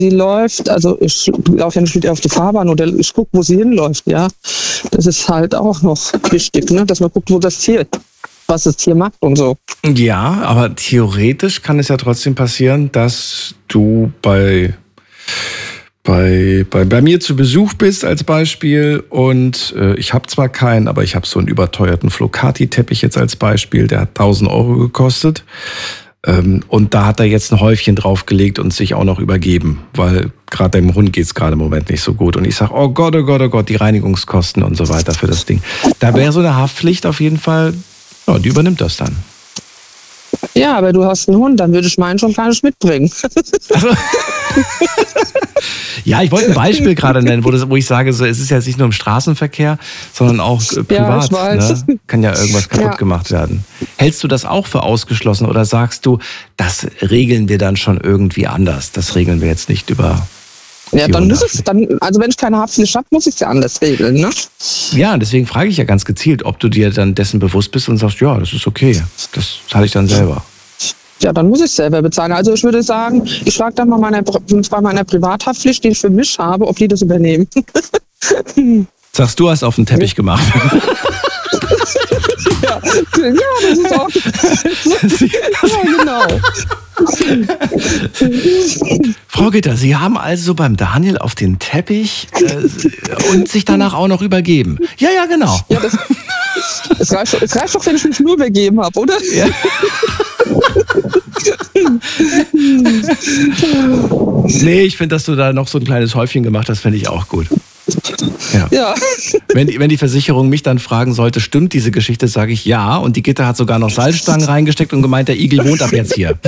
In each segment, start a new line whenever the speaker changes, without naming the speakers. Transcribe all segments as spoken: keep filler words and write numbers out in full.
die läuft, also ich laufe ja nicht mit ihr auf die Fahrbahn oder ich gucke, wo sie hinläuft, ja. Das ist halt auch noch wichtig, ne? Dass man guckt, wo das Tier, was das Tier macht und so.
Ja, aber theoretisch kann es ja trotzdem passieren, dass du bei, bei, bei, bei mir zu Besuch bist als Beispiel und äh, ich habe zwar keinen, aber ich habe so einen überteuerten Flocati-Teppich jetzt als Beispiel, der hat tausend Euro gekostet. Und da hat er jetzt ein Häufchen draufgelegt und sich auch noch übergeben, weil gerade dem Hund geht's gerade im Moment nicht so gut. Und ich sage, oh Gott, oh Gott, oh Gott, die Reinigungskosten und so weiter für das Ding. Da wäre so eine Haftpflicht auf jeden Fall, ja, die übernimmt das dann.
Ja, aber du hast einen Hund, dann würde ich meinen schon gar nicht mitbringen.
Also, ja, ich wollte ein Beispiel gerade nennen, wo, das, wo ich sage, so, es ist ja jetzt nicht nur im Straßenverkehr, sondern auch äh, privat. Ja, ich weiß. Ne? Kann ja irgendwas kaputt ja. gemacht werden. Hältst du das auch für ausgeschlossen oder sagst du, das regeln wir dann schon irgendwie anders? Das regeln wir jetzt nicht über...
Ja, dann muss es, dann, also wenn ich keine Haftpflicht habe, muss ich es ja anders regeln, ne?
Ja, deswegen frage ich ja ganz gezielt, ob du dir dann dessen bewusst bist und sagst, ja, das ist okay, das zahle ich dann selber.
Ja, dann muss ich es selber bezahlen. Also ich würde sagen, ich frage dann mal meine, bei meiner Privathaftpflicht, die ich für mich habe, ob die das übernehmen.
Sagst du, hast auf den Teppich gemacht.
Ja, ja, das ist auch... Ja, genau.
Frau Gitter, Sie haben also beim Daniel auf den Teppich äh, und sich danach auch noch übergeben. Ja, ja, genau.
Ja, das, es, reicht, es reicht doch, wenn ich mich nur übergeben habe, oder? Ja.
Nee, ich finde, dass du da noch so ein kleines Häufchen gemacht hast, finde ich auch gut. Ja.
Ja.
Wenn, wenn die Versicherung mich dann fragen sollte, stimmt diese Geschichte, sage ich ja. Und die Gitter hat sogar noch Salzstangen reingesteckt und gemeint, der Igel wohnt ab jetzt hier.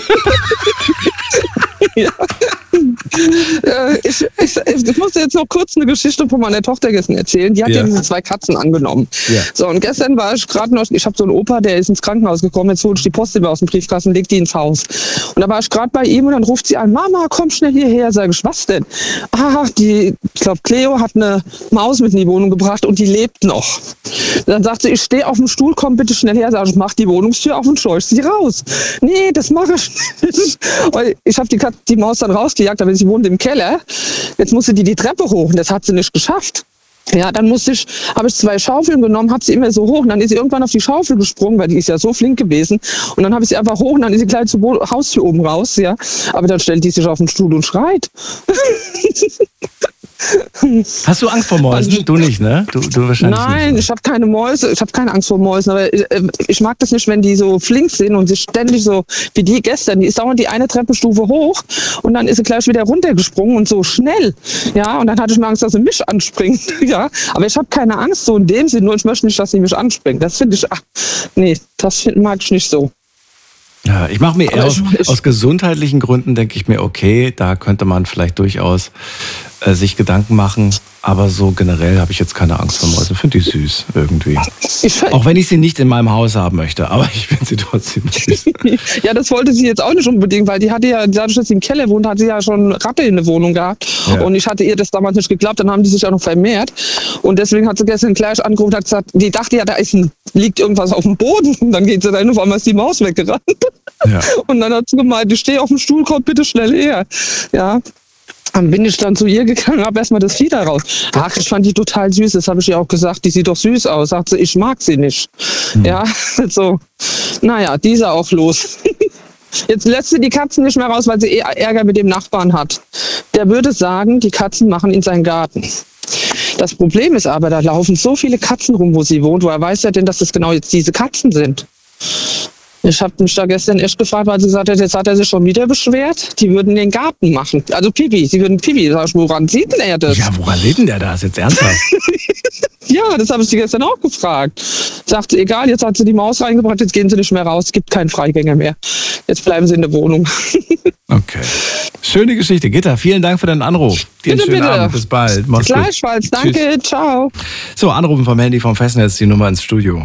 Ja. Äh, ich, ich, ich muss jetzt noch kurz eine Geschichte von meiner Tochter gestern erzählen. Die hat ja, ja diese zwei Katzen angenommen. Ja. So, und gestern war ich gerade noch, ich habe so einen Opa, der ist ins Krankenhaus gekommen, jetzt hole ich die Post immer aus dem Briefkasten, legt die ins Haus. Und da war ich gerade bei ihm und dann ruft sie an, Mama, komm schnell hierher. Sag ich, was denn? Ah, die, ich glaube, Cleo hat eine Maus mit in die Wohnung gebracht und die lebt noch. Dann sagt sie, ich stehe auf dem Stuhl, komm bitte schnell her. Sag ich, mach die Wohnungstür auf und scheuch sie raus. Nee, das mache ich nicht. Weil ich habe die, die Maus dann rausgejagt, aber sie wohnt im Keller. Jetzt musste die die Treppe hoch und das hat sie nicht geschafft. Ja, dann musste ich, habe ich zwei Schaufeln genommen, habe sie immer so hoch und dann ist sie irgendwann auf die Schaufel gesprungen, weil die ist ja so flink gewesen. Und dann habe ich sie einfach hoch und dann ist sie gleich zur Bo- Haustür oben raus, ja. Aber dann stellt die sich auf den Stuhl und schreit.
Hast du Angst vor Mäusen? Du nicht, ne? Du, du wahrscheinlich
Nein,
nicht.
ich habe keine Mäuse, ich habe keine Angst vor Mäusen, aber ich, ich mag das nicht, wenn die so flink sind und sie ständig so, wie die gestern, die ist dauernd die eine Treppenstufe hoch und dann ist sie gleich wieder runtergesprungen und so schnell. Ja, und dann hatte ich mir Angst, dass sie mich anspringt. Ja, aber ich habe keine Angst so in dem Sinn, nur ich möchte nicht, dass sie mich anspringt. Das finde ich, ach, nee, das find, mag ich nicht so.
Ja, ich mache mir eher aus, aus gesundheitlichen Gründen, denke ich mir, okay, da könnte man vielleicht durchaus äh, sich Gedanken machen. Aber so generell habe ich jetzt keine Angst vor Mäusen. Finde ich süß irgendwie. Ich, auch wenn ich sie nicht in meinem Haus haben möchte, aber ich finde sie trotzdem süß.
Ja, das wollte sie jetzt auch nicht unbedingt, weil die hatte ja, dadurch, dass sie im Keller wohnt, hat sie ja schon Ratte in der Wohnung gehabt. Ja. Und ich hatte ihr das damals nicht geglaubt, dann haben die sich auch noch vermehrt. Und deswegen hat sie gestern gleich angerufen und hat gesagt, die dachte ja, da ist ein, liegt irgendwas auf dem Boden. Und dann geht sie dahin, auf einmal ist die Maus weggerannt. Ja. Und dann hat sie gemeint, ich stehe auf dem Stuhl, kommt bitte schnell her. Ja. Dann bin ich dann zu ihr gegangen, habe erstmal das Vieh da raus. Ach, ich fand die total süß, das habe ich ihr auch gesagt, die sieht doch süß aus. Sagt sie, ich mag sie nicht. Hm. Ja, so. Naja, die ist auch los. Jetzt lässt sie die Katzen nicht mehr raus, weil sie Ärger mit dem Nachbarn hat. Der würde sagen, die Katzen machen in seinen Garten. Das Problem ist aber, da laufen so viele Katzen rum, wo sie wohnt. Woher weiß er denn, dass das genau jetzt diese Katzen sind? Ich habe mich da gestern echt gefragt, weil sie gesagt hat, jetzt hat er sich schon wieder beschwert, die würden den Garten machen. Also Pipi, sie würden Pipi. Sag ich, woran sieht denn er das?
Ja, woran sieht denn der das? Jetzt ernsthaft?
Ja, das habe ich sie gestern auch gefragt. Sagte, egal, jetzt hat sie die Maus reingebracht, jetzt gehen sie nicht mehr raus, es gibt keinen Freigänger mehr. Jetzt bleiben sie in der Wohnung.
Okay. Schöne Geschichte. Gitta, vielen Dank für deinen Anruf. Dir
bitte,
einen schönen
bitte.
Abend. Bis bald. Mach's gut.
Gleichfalls. Danke. Tschüss. Ciao.
So, anrufen vom Handy vom Festnetz, die Nummer ins Studio.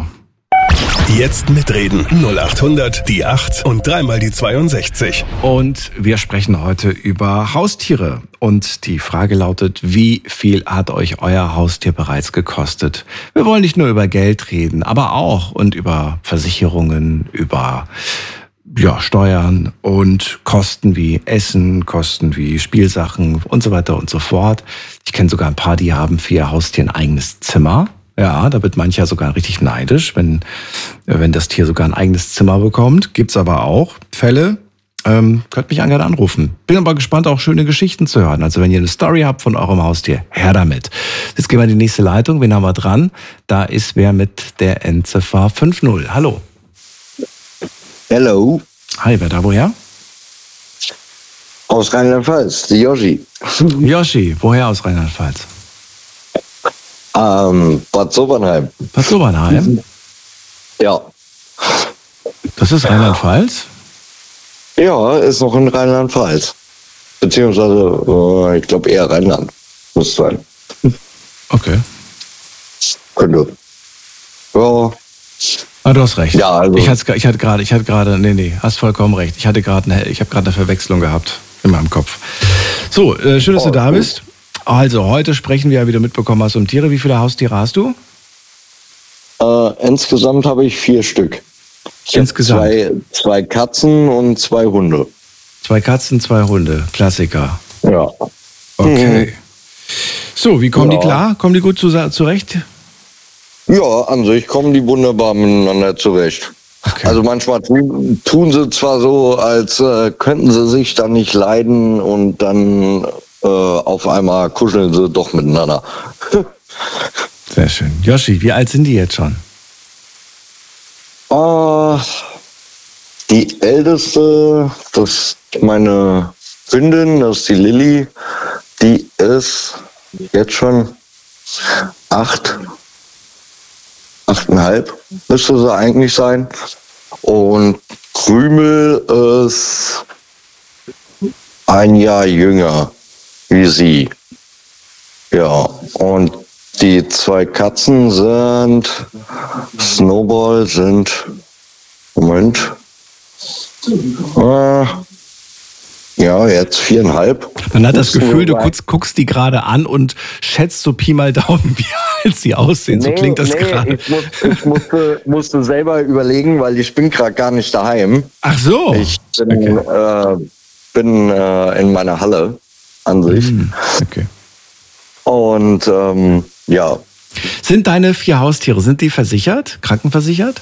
Jetzt mitreden. null acht hundert, die acht und dreimal die zweiundsechzig.
Und wir sprechen heute über Haustiere. Und die Frage lautet, wie viel hat euch euer Haustier bereits gekostet? Wir wollen nicht nur über Geld reden, aber auch und über Versicherungen, über ja, Steuern und Kosten wie Essen, Kosten wie Spielsachen und so weiter und so fort. Ich kenne sogar ein paar, die haben für ihr Haustier ein eigenes Zimmer. Ja, da wird mancher sogar richtig neidisch, wenn, wenn das Tier sogar ein eigenes Zimmer bekommt. Gibt's aber auch Fälle. Ähm, könnt mich gerne anrufen. Bin aber gespannt, auch schöne Geschichten zu hören. Also wenn ihr eine Story habt von eurem Haustier, her damit. Jetzt gehen wir in die nächste Leitung. Wen haben wir dran? Da ist wer mit der Endziffer fünf null. Hallo.
Hello.
Hi, wer da woher?
Aus Rheinland-Pfalz, die Yoshi.
Yoshi, woher aus Rheinland-Pfalz?
Ähm, Bad Sobernheim.
Bad Sobernheim?
Ja.
Das ist Rheinland-Pfalz?
Ja, ist noch in Rheinland-Pfalz. Beziehungsweise, äh, ich glaube eher Rheinland. Muss sein.
Okay.
Könnte. Ja.
Ah, du hast recht.
Ja, also.
Ich hatte, ich hatte gerade, ich hatte gerade, nee, nee, hast vollkommen recht. Ich hatte gerade eine, ich habe gerade eine Verwechslung gehabt in meinem Kopf. So, äh, schön, dass oh, du da bist. Also, heute sprechen wir, wie du mitbekommen hast, um Tiere. Wie viele Haustiere hast du?
Äh, insgesamt habe ich vier Stück. Ich
insgesamt?
Zwei, zwei Katzen und zwei Hunde.
Zwei Katzen, zwei Hunde. Klassiker.
Ja.
Okay. Mhm. So, wie kommen ja. die klar? Kommen die gut zu, zurecht?
Ja, an sich kommen die wunderbar miteinander zurecht. Okay. Also manchmal tun, tun sie zwar so, als äh, könnten sie sich dann nicht leiden und dann äh, auf einmal kuscheln sie doch miteinander.
Sehr schön. Yoshi, wie alt sind die jetzt schon?
Uh, die älteste, das ist meine Hündin, das ist die Lilly, die ist jetzt schon acht. Achteinhalb müsste sie eigentlich sein. Und Krümel ist ein Jahr jünger wie sie. Ja, und die zwei Katzen sind, Snowball sind, Moment, äh, ja, jetzt viereinhalb.
Man hat das Gefühl, du guckst, guckst die gerade an und schätzt so Pi mal Daumen, wie alt sie aussehen. So nee, klingt das nee, gerade.
Ich, muss, ich musste, musste selber überlegen, weil ich bin gerade gar nicht daheim.
Ach so.
Ich bin, okay. äh, bin äh, in meiner Halle an sich.
Hm, okay.
Und ähm, ja.
Sind deine vier Haustiere, sind die versichert, krankenversichert?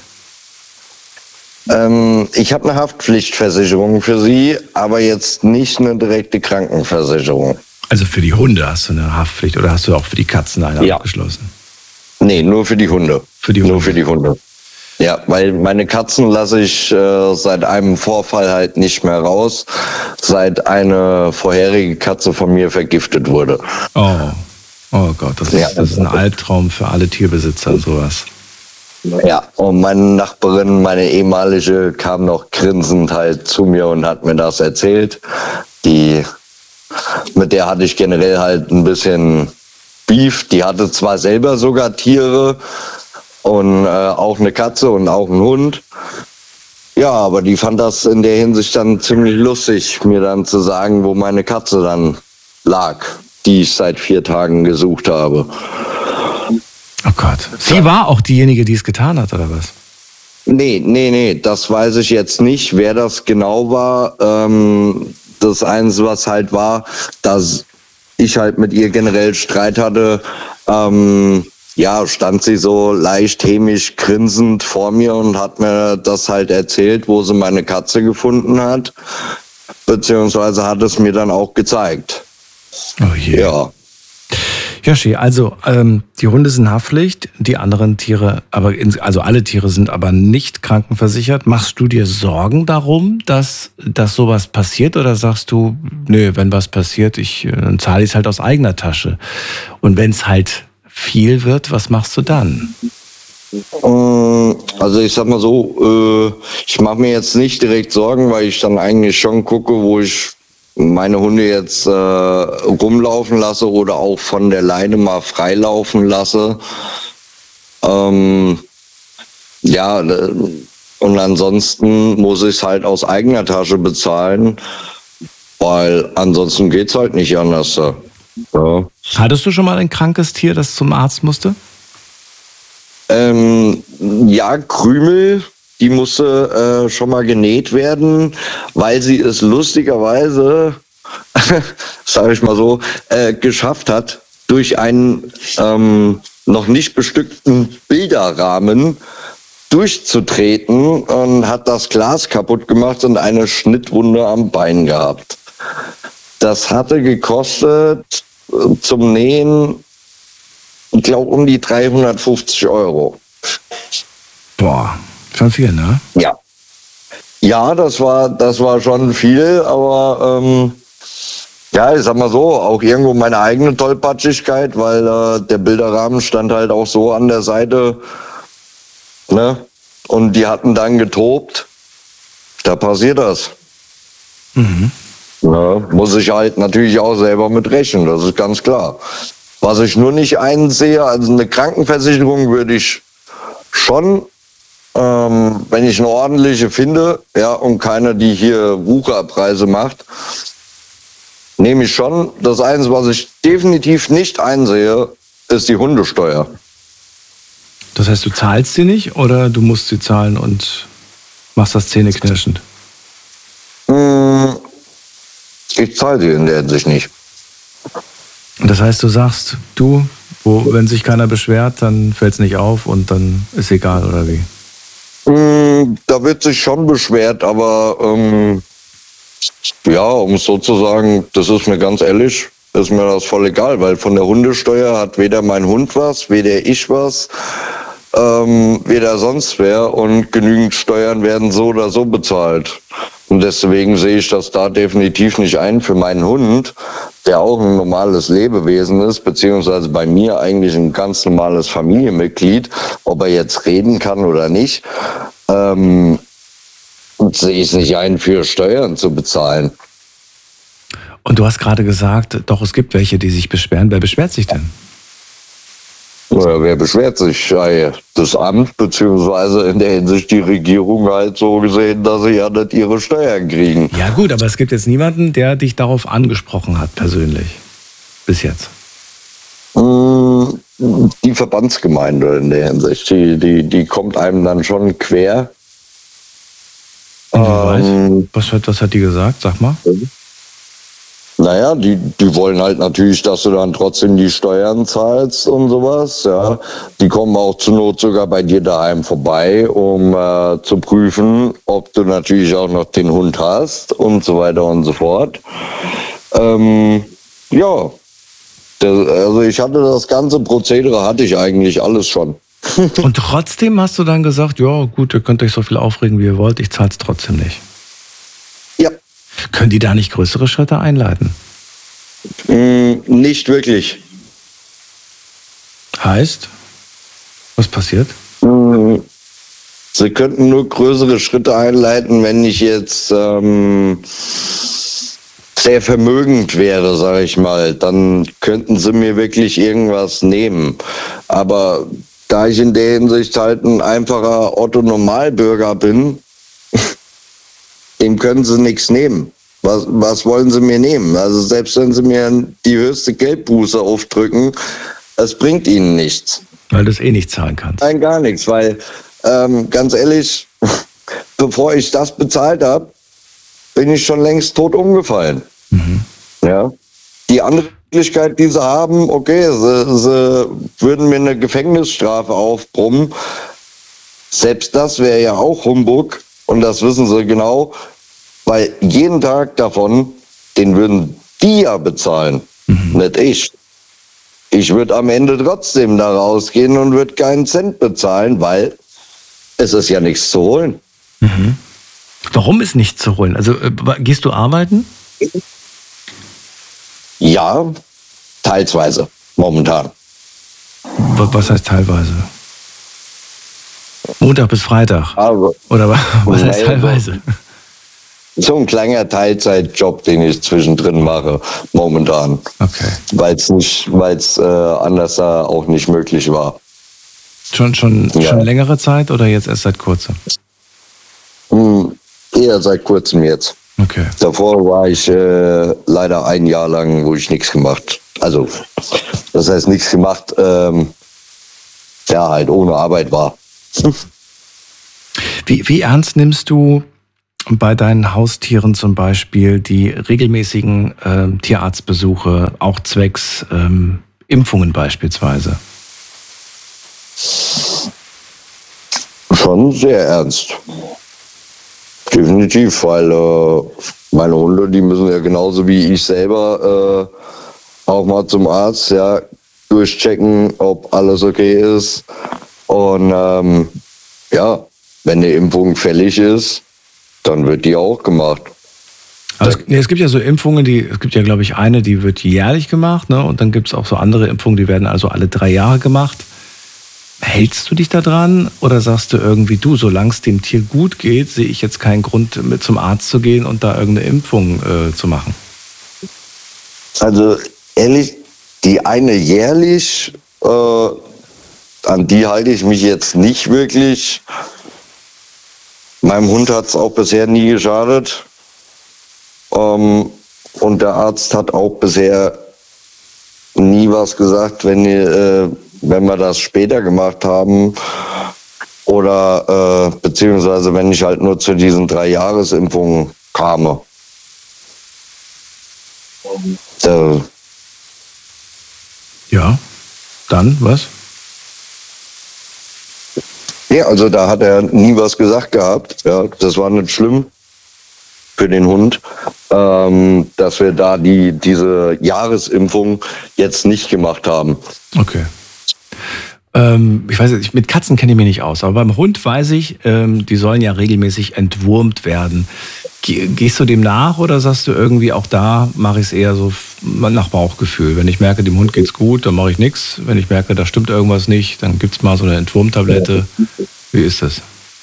Ähm, ich habe eine Haftpflichtversicherung für sie, aber jetzt nicht eine direkte Krankenversicherung.
Also für die Hunde hast du eine Haftpflicht oder hast du auch für die Katzen eine
ja.
abgeschlossen?
Nee, nur für die Hunde.
Für die Hunde?
Nur für die Hunde. Ja, weil meine Katzen lasse ich äh, seit einem Vorfall halt nicht mehr raus, seit eine vorherige Katze von mir vergiftet wurde.
Oh, oh Gott, das ist, ja. das ist ein Albtraum für alle Tierbesitzer, sowas.
Ja, und meine Nachbarin, meine ehemalige, kam noch grinsend halt zu mir und hat mir das erzählt. Die, mit der hatte ich generell halt ein bisschen Beef. Die hatte zwar selber sogar Tiere und äh, auch eine Katze und auch einen Hund. Ja, aber die fand das in der Hinsicht dann ziemlich lustig, mir dann zu sagen, wo meine Katze dann lag, die ich seit vier Tagen gesucht habe.
Oh Gott. Sie war auch diejenige, die es getan hat, oder was?
Nee, nee, nee, das weiß ich jetzt nicht, wer das genau war. Ähm, das Einzige, was halt war, dass ich halt mit ihr generell Streit hatte. Ähm, ja, stand sie so leicht hämisch grinsend vor mir und hat mir das halt erzählt, wo sie meine Katze gefunden hat. Beziehungsweise hat es mir dann auch gezeigt.
Oh je.
Ja.
Yoshi, also ähm, die Hunde sind Haftpflicht, die anderen Tiere, aber in, also alle Tiere sind aber nicht krankenversichert. Machst du dir Sorgen darum, dass, dass sowas passiert, oder sagst du, nö, wenn was passiert, ich dann zahle ich es halt aus eigener Tasche? Und wenn es halt viel wird, was machst du dann?
Also ich sag mal so, äh, ich mache mir jetzt nicht direkt Sorgen, weil ich dann eigentlich schon gucke, wo ich meine Hunde jetzt äh, rumlaufen lasse oder auch von der Leine mal freilaufen lasse. Ähm, ja, und ansonsten muss ich es halt aus eigener Tasche bezahlen, weil ansonsten geht's halt nicht anders. Ja.
Hattest du schon mal ein krankes Tier, das zum Arzt musste?
Ähm, ja, Krümel die musste äh, schon mal genäht werden, weil sie es lustigerweise, sage ich mal so, äh, geschafft hat, durch einen ähm, noch nicht bestückten Bilderrahmen durchzutreten und hat das Glas kaputt gemacht und eine Schnittwunde am Bein gehabt. Das hatte gekostet äh, zum Nähen, ich glaube, um die dreihundertfünfzig Euro.
Boah, schon viel, ne?
Ja. Ja, das war, das war schon viel, aber ähm, ja, ich sag mal so, auch irgendwo meine eigene Tollpatschigkeit, weil äh, der Bilderrahmen stand halt auch so an der Seite, ne? Und die hatten dann getobt. Da passiert das.
Mhm.
Ja, muss ich halt natürlich auch selber mit rechnen, das ist ganz klar. Was ich nur nicht einsehe, also eine Krankenversicherung würde ich schon, ähm, wenn ich eine ordentliche finde, ja, und keine, die hier Wucherpreise macht, nehme ich schon. Das Einzige, was ich definitiv nicht einsehe, ist die Hundesteuer.
Das heißt, du zahlst sie nicht oder du musst sie zahlen und machst das zähneknirschend?
Ich zahle sie in der Hinsicht nicht.
Und das heißt, du sagst, du, wo, wenn sich keiner beschwert, dann fällt es nicht auf und dann ist egal, oder wie?
Da wird sich schon beschwert, aber ähm, ja, um es so zu sagen, das ist mir ganz ehrlich, ist mir das voll egal, weil von der Hundesteuer hat weder mein Hund was, weder ich was, ähm, weder sonst wer, und genügend Steuern werden so oder so bezahlt. Und deswegen sehe ich das da definitiv nicht ein für meinen Hund, der auch ein normales Lebewesen ist, beziehungsweise bei mir eigentlich ein ganz normales Familienmitglied, ob er jetzt reden kann oder nicht, ähm, sehe ich es nicht ein, für Steuern zu bezahlen.
Und du hast gerade gesagt, doch, es gibt welche, die sich beschweren. Wer beschwert sich denn?
Ja, wer beschwert sich? Das Amt, beziehungsweise in der Hinsicht die Regierung halt so gesehen, dass sie ja nicht ihre Steuern kriegen.
Ja gut, aber es gibt jetzt niemanden, der dich darauf angesprochen hat, persönlich. Bis jetzt.
Die Verbandsgemeinde in der Hinsicht, die, die, die kommt einem dann schon quer.
Ähm, was, hat, was hat die gesagt? Sag mal.
Naja, die, die wollen halt natürlich, dass du dann trotzdem die Steuern zahlst und sowas. Ja, die kommen auch zur Not sogar bei dir daheim vorbei, um äh, zu prüfen, ob du natürlich auch noch den Hund hast und so weiter und so fort. Ähm, ja, das, also ich hatte das ganze Prozedere, hatte ich eigentlich alles schon.
Und trotzdem hast du dann gesagt, ja gut, ihr könnt euch so viel aufregen, wie ihr wollt, ich zahl's trotzdem nicht.
Ja.
Können die da nicht größere Schritte einleiten?
Mm, nicht wirklich.
Heißt? Was passiert?
Mm, sie könnten nur größere Schritte einleiten, wenn ich jetzt ähm, sehr vermögend wäre, sage ich mal. Dann könnten sie mir wirklich irgendwas nehmen. Aber da ich in der Hinsicht halt ein einfacher Otto-Normalbürger bin, dem können sie nichts nehmen. Was, was wollen sie mir nehmen? Also selbst wenn sie mir die höchste Geldbuße aufdrücken, es bringt ihnen nichts.
Weil du es eh nicht zahlen kannst.
Nein, gar nichts, weil ähm, ganz ehrlich, bevor ich das bezahlt habe, bin ich schon längst tot umgefallen. Mhm. Ja. Die andere Möglichkeit, die sie haben, okay, sie, sie würden mir eine Gefängnisstrafe aufbrummen. Selbst das wäre ja auch Humbug. Und das wissen sie genau, weil jeden Tag davon, den würden die ja bezahlen, mhm. nicht ich. Ich würde am Ende trotzdem da rausgehen und würde keinen Cent bezahlen, weil es ist ja nichts zu holen.
Mhm. Warum ist nichts zu holen? Also äh, gehst du arbeiten?
Ja, teilsweise, momentan.
Was heißt teilweise? Montag bis Freitag?
Aber,
Oder was heißt teilweise?
So ein kleiner Teilzeitjob, den ich zwischendrin mache, momentan.
Okay.
Weil es nicht, weil es äh, anders da auch nicht möglich war.
Schon, schon,
ja.
schon längere Zeit oder jetzt erst seit kurzem?
Hm, eher seit kurzem jetzt.
Okay.
Davor war ich äh, leider ein Jahr lang, wo ich nichts gemacht. Also, das heißt nichts gemacht, ähm, ja, halt ohne Arbeit war.
Wie, wie ernst nimmst du bei deinen Haustieren zum Beispiel die regelmäßigen äh, Tierarztbesuche, auch zwecks ähm, Impfungen beispielsweise?
Schon sehr ernst. Definitiv, weil äh, meine Hunde, die müssen ja genauso wie ich selber äh, auch mal zum Arzt, ja, durchchecken, ob alles okay ist. Und ähm, ja, wenn eine Impfung fällig ist, dann wird die auch gemacht.
Also, nee, es gibt ja so Impfungen, die, es gibt ja, glaube ich, eine, die wird jährlich gemacht, ne? Und dann gibt es auch so andere Impfungen, die werden also alle drei Jahre gemacht. Hältst du dich da dran oder sagst du irgendwie, du, solange es dem Tier gut geht, sehe ich jetzt keinen Grund, mit zum Arzt zu gehen und da irgendeine Impfung äh, zu machen?
Also ehrlich, die eine jährlich, äh, an die halte ich mich jetzt nicht wirklich. Meinem Hund hat es auch bisher nie geschadet. Ähm, und der Arzt hat auch bisher nie was gesagt, wenn, äh, wenn wir das später gemacht haben. Oder äh, beziehungsweise wenn ich halt nur zu diesen drei Jahresimpfungen kam. Äh,
ja, dann was?
Ja, also da hat er nie was gesagt gehabt. Ja, das war nicht schlimm für den Hund, ähm, dass wir da die diese Jahresimpfung jetzt nicht gemacht haben.
Okay. Ähm, ich weiß nicht, mit Katzen kenne ich mich nicht aus, aber beim Hund weiß ich, ähm, die sollen ja regelmäßig entwurmt werden. Ge- gehst du dem nach oder sagst du irgendwie, auch da mache ich es eher so nach Bauchgefühl? Wenn ich merke, dem Hund geht's gut, dann mache ich nichts. Wenn ich merke, da stimmt irgendwas nicht, dann gibt's mal so eine Entwurmtablette. Wie ist das?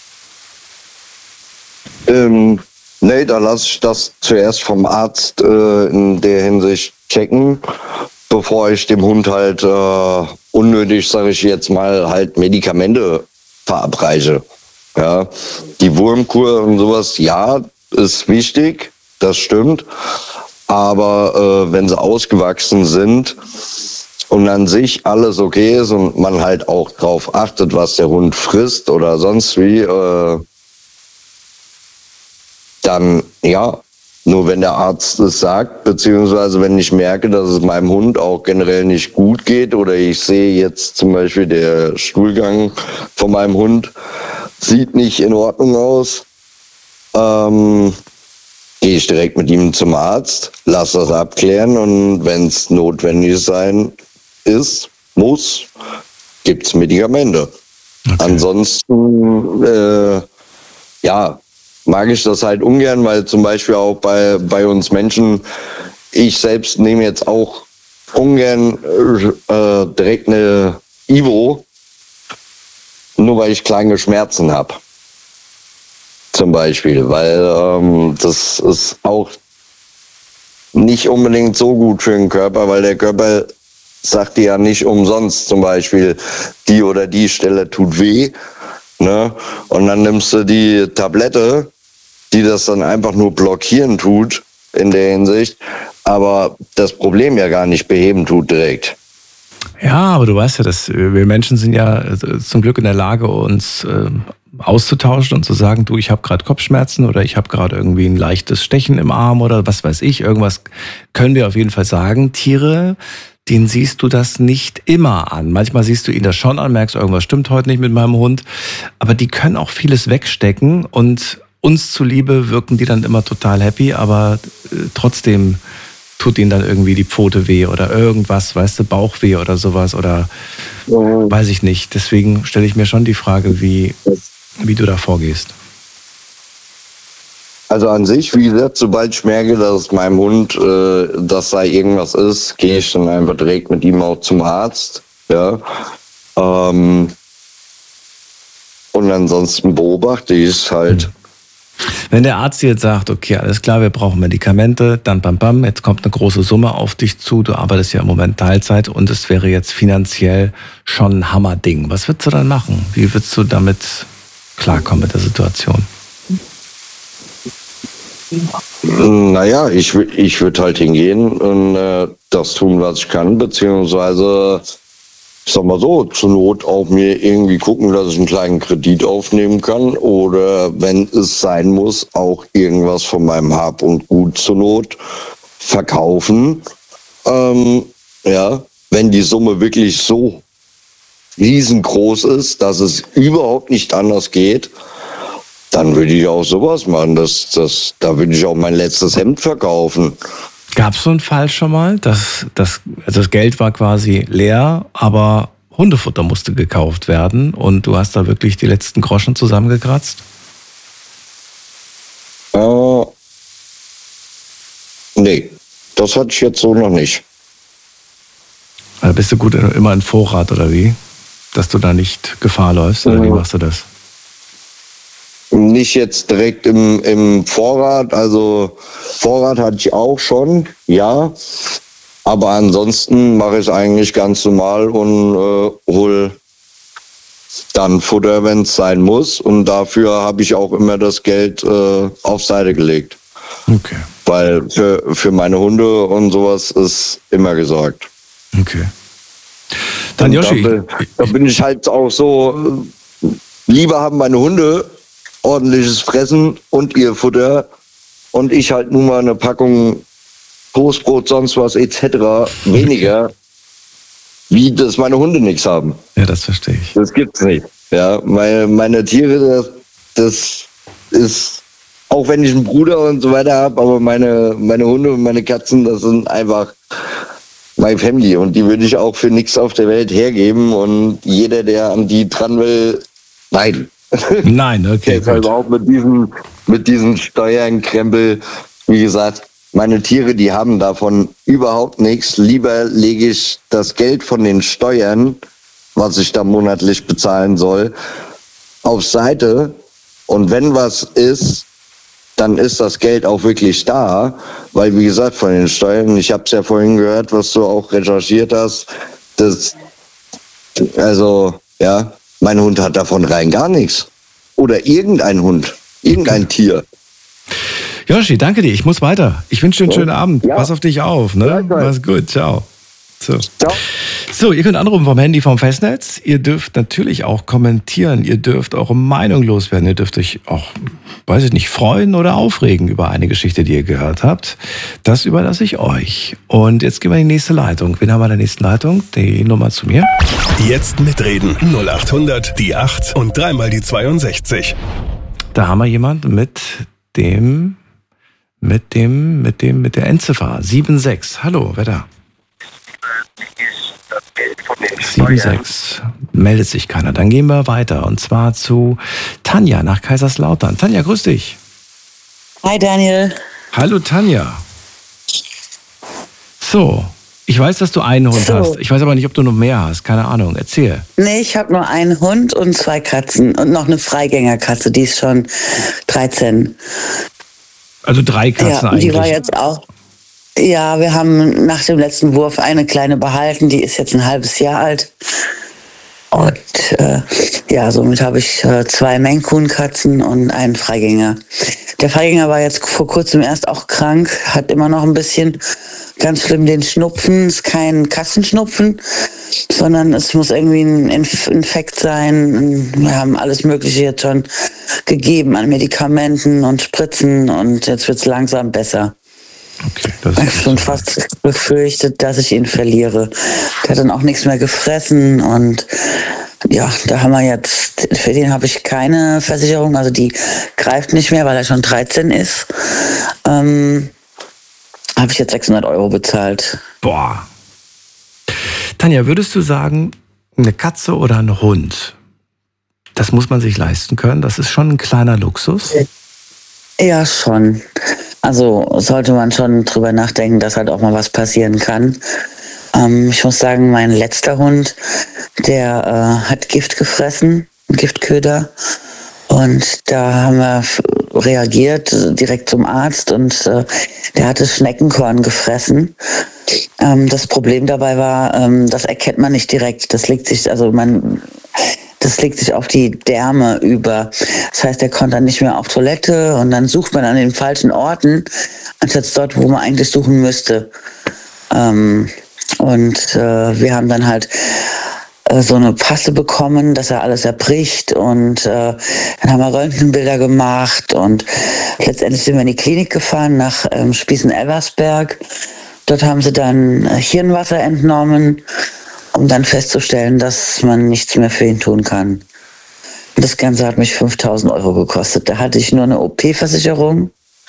Ähm, nee, da lasse ich das zuerst vom Arzt äh, in der Hinsicht checken, bevor ich dem Hund halt äh, unnötig, sage ich jetzt mal, halt Medikamente verabreiche. Ja, die Wurmkur und sowas, ja, ist wichtig, das stimmt. Aber äh, wenn sie ausgewachsen sind und an sich alles okay ist und man halt auch drauf achtet, was der Hund frisst oder sonst wie, äh, dann ja, nur wenn der Arzt es sagt, beziehungsweise wenn ich merke, dass es meinem Hund auch generell nicht gut geht oder ich sehe jetzt zum Beispiel, der Stuhlgang von meinem Hund sieht nicht in Ordnung aus, ähm, gehe ich direkt mit ihm zum Arzt, lasse das abklären und wenn es notwendig sein ist, muss, gibt es Medikamente. Okay. Ansonsten, äh, ja, mag ich das halt ungern, weil zum Beispiel auch bei, bei uns Menschen, ich selbst nehme jetzt auch ungern äh, direkt eine Ivo, nur weil ich kleine Schmerzen habe. Zum Beispiel, weil ähm, das ist auch nicht unbedingt so gut für den Körper, weil der Körper sagt dir ja nicht umsonst zum Beispiel, die oder die Stelle tut weh, ne? Und dann nimmst du die Tablette, die das dann einfach nur blockieren tut in der Hinsicht, aber das Problem ja gar nicht beheben tut direkt.
Ja, aber du weißt ja, dass wir Menschen sind ja zum Glück in der Lage, uns äh, auszutauschen und zu sagen, du, ich habe gerade Kopfschmerzen oder ich habe gerade irgendwie ein leichtes Stechen im Arm oder was weiß ich, irgendwas können wir auf jeden Fall sagen. Tiere, denen siehst du das nicht immer an. Manchmal siehst du ihn das schon an, merkst, irgendwas stimmt heute nicht mit meinem Hund, aber die können auch vieles wegstecken und uns zuliebe wirken die dann immer total happy, aber äh, trotzdem tut ihnen dann irgendwie die Pfote weh oder irgendwas, weißt du, Bauchweh oder sowas oder ja. Weiß ich nicht. Deswegen stelle ich mir schon die Frage, wie, wie du da vorgehst.
Also an sich, wie gesagt, sobald ich merke, dass es meinem Hund, äh, dass da irgendwas ist, gehe ich dann einfach direkt mit ihm auch zum Arzt. Ja. Ähm, und ansonsten beobachte ich es halt.
Hm. Wenn der Arzt jetzt sagt, okay, alles klar, wir brauchen Medikamente, dann bam bam, jetzt kommt eine große Summe auf dich zu, du arbeitest ja im Moment Teilzeit und es wäre jetzt finanziell schon ein Hammerding. Was würdest du dann machen? Wie würdest du damit klarkommen mit der Situation?
Naja, ich, ich würde halt hingehen und äh, das tun, was ich kann, beziehungsweise ich sag mal so, zur Not auch mir irgendwie gucken, dass ich einen kleinen Kredit aufnehmen kann oder wenn es sein muss, auch irgendwas von meinem Hab und Gut zur Not verkaufen. Ähm, ja, wenn die Summe wirklich so riesengroß ist, dass es überhaupt nicht anders geht, dann würde ich auch sowas machen. Das, das, da würde ich auch mein letztes Hemd verkaufen.
Gab es so einen Fall schon mal, dass das, also das Geld war quasi leer, aber Hundefutter musste gekauft werden und du hast da wirklich die letzten Groschen zusammengekratzt?
Äh, nee, das hatte ich jetzt so noch nicht.
Also bist du gut immer in Vorrat oder wie? Dass du da nicht Gefahr läufst oder ja. Wie machst du das?
Nicht jetzt direkt im, im Vorrat, also Vorrat hatte ich auch schon, ja. Aber ansonsten mache ich es eigentlich ganz normal und äh, hole dann Futter, wenn es sein muss. Und dafür habe ich auch immer das Geld äh, auf Seite gelegt.
Okay.
Weil für, für meine Hunde und sowas ist immer gesorgt.
Okay. Dann Joshi.
Da, da bin ich halt auch so, lieber haben meine Hunde ordentliches Fressen und ihr Futter und ich halt nun mal eine Packung Toastbrot, sonst was et cetera weniger, wie dass meine Hunde nichts haben.
Ja, das verstehe ich.
Das gibt's nicht. Ja, meine, meine Tiere, das, das ist, auch wenn ich einen Bruder und so weiter habe, aber meine, meine Hunde und meine Katzen, das sind einfach meine Family und die würde ich auch für nichts auf der Welt hergeben und jeder, der an die dran will, nein.
Nein, okay.
Deshalb auch mit diesen, mit diesen Steuernkrempel, wie gesagt, meine Tiere, die haben davon überhaupt nichts. Lieber lege ich das Geld von den Steuern, was ich da monatlich bezahlen soll, auf Seite. Und wenn was ist, dann ist das Geld auch wirklich da. Weil, wie gesagt, von den Steuern, ich habe es ja vorhin gehört, was du auch recherchiert hast, das, also, ja, mein Hund hat davon rein gar nichts. Oder irgendein Hund, irgendein Tier.
Joshi, danke dir. Ich muss weiter. Ich wünsche dir einen schönen Abend. Ja. Pass auf dich auf. Ne? Ja, mach's gut. Ciao. So. Ciao. So, ihr könnt anrufen vom Handy vom Festnetz. Ihr dürft natürlich auch kommentieren. Ihr dürft eure Meinung loswerden. Ihr dürft euch auch, weiß ich nicht, freuen oder aufregen über eine Geschichte, die ihr gehört habt. Das überlasse ich euch. Und jetzt gehen wir in die nächste Leitung. Wen haben wir in der nächsten Leitung? Die Nummer zu mir.
Jetzt mitreden. null acht hundert, die acht und dreimal die zweiundsechzig.
Da haben wir jemanden mit dem, mit dem, mit dem, mit der Endziffer sieben sechs. Hallo, wer da? sieben sechs. Meldet sich keiner. Dann gehen wir weiter. Und zwar zu Tanja nach Kaiserslautern. Tanja, grüß dich.
Hi, Daniel.
Hallo, Tanja. So, ich weiß, dass du einen Hund so. hast. Ich weiß aber nicht, ob du noch mehr hast. Keine Ahnung. Erzähl.
Nee, ich habe nur einen Hund und zwei Katzen. Und noch eine Freigängerkatze. Die ist schon dreizehn.
Also drei Katzen
ja,
eigentlich.
Die war jetzt auch... Ja, wir haben nach dem letzten Wurf eine kleine behalten, die ist jetzt ein halbes Jahr alt. Und äh, ja, somit habe ich äh, zwei Maine Coon Katzen und einen Freigänger. Der Freigänger war jetzt vor kurzem erst auch krank, hat immer noch ein bisschen ganz schlimm den Schnupfen. Es ist kein Katzenschnupfen, sondern es muss irgendwie ein Inf- Infekt sein. Wir haben alles Mögliche jetzt schon gegeben an Medikamenten und Spritzen und jetzt wird es langsam besser.
Okay, das
ich habe schon fast befürchtet, dass ich ihn verliere. Der hat dann auch nichts mehr gefressen und ja, da haben wir jetzt, für den habe ich keine Versicherung, also die greift nicht mehr, weil er schon dreizehn ist. Ähm, habe ich jetzt sechshundert Euro bezahlt.
Boah. Tanja, würdest du sagen, eine Katze oder ein Hund, das muss man sich leisten können? Das ist schon ein kleiner Luxus?
Ja, schon. Also sollte man schon drüber nachdenken, dass halt auch mal was passieren kann. Ähm, ich muss sagen, mein letzter Hund, der äh, hat Gift gefressen, Giftköder. Und da haben wir reagiert, direkt zum Arzt und äh, der hatte Schneckenkorn gefressen. Ähm, das Problem dabei war, ähm, das erkennt man nicht direkt. Das legt sich, also man... Das legt sich auf die Därme über. Das heißt, er konnte dann nicht mehr auf Toilette und dann sucht man an den falschen Orten, anstatt dort, wo man eigentlich suchen müsste. Ähm, und äh, wir haben dann halt äh, so eine Passe bekommen, dass er alles erbricht. Und äh, dann haben wir Röntgenbilder gemacht. Und letztendlich sind wir in die Klinik gefahren nach ähm, Spießen-Elversberg. Dort haben sie dann äh, Hirnwasser entnommen, um dann festzustellen, dass man nichts mehr für ihn tun kann. Das Ganze hat mich fünftausend Euro gekostet. Da hatte ich nur eine O P-Versicherung.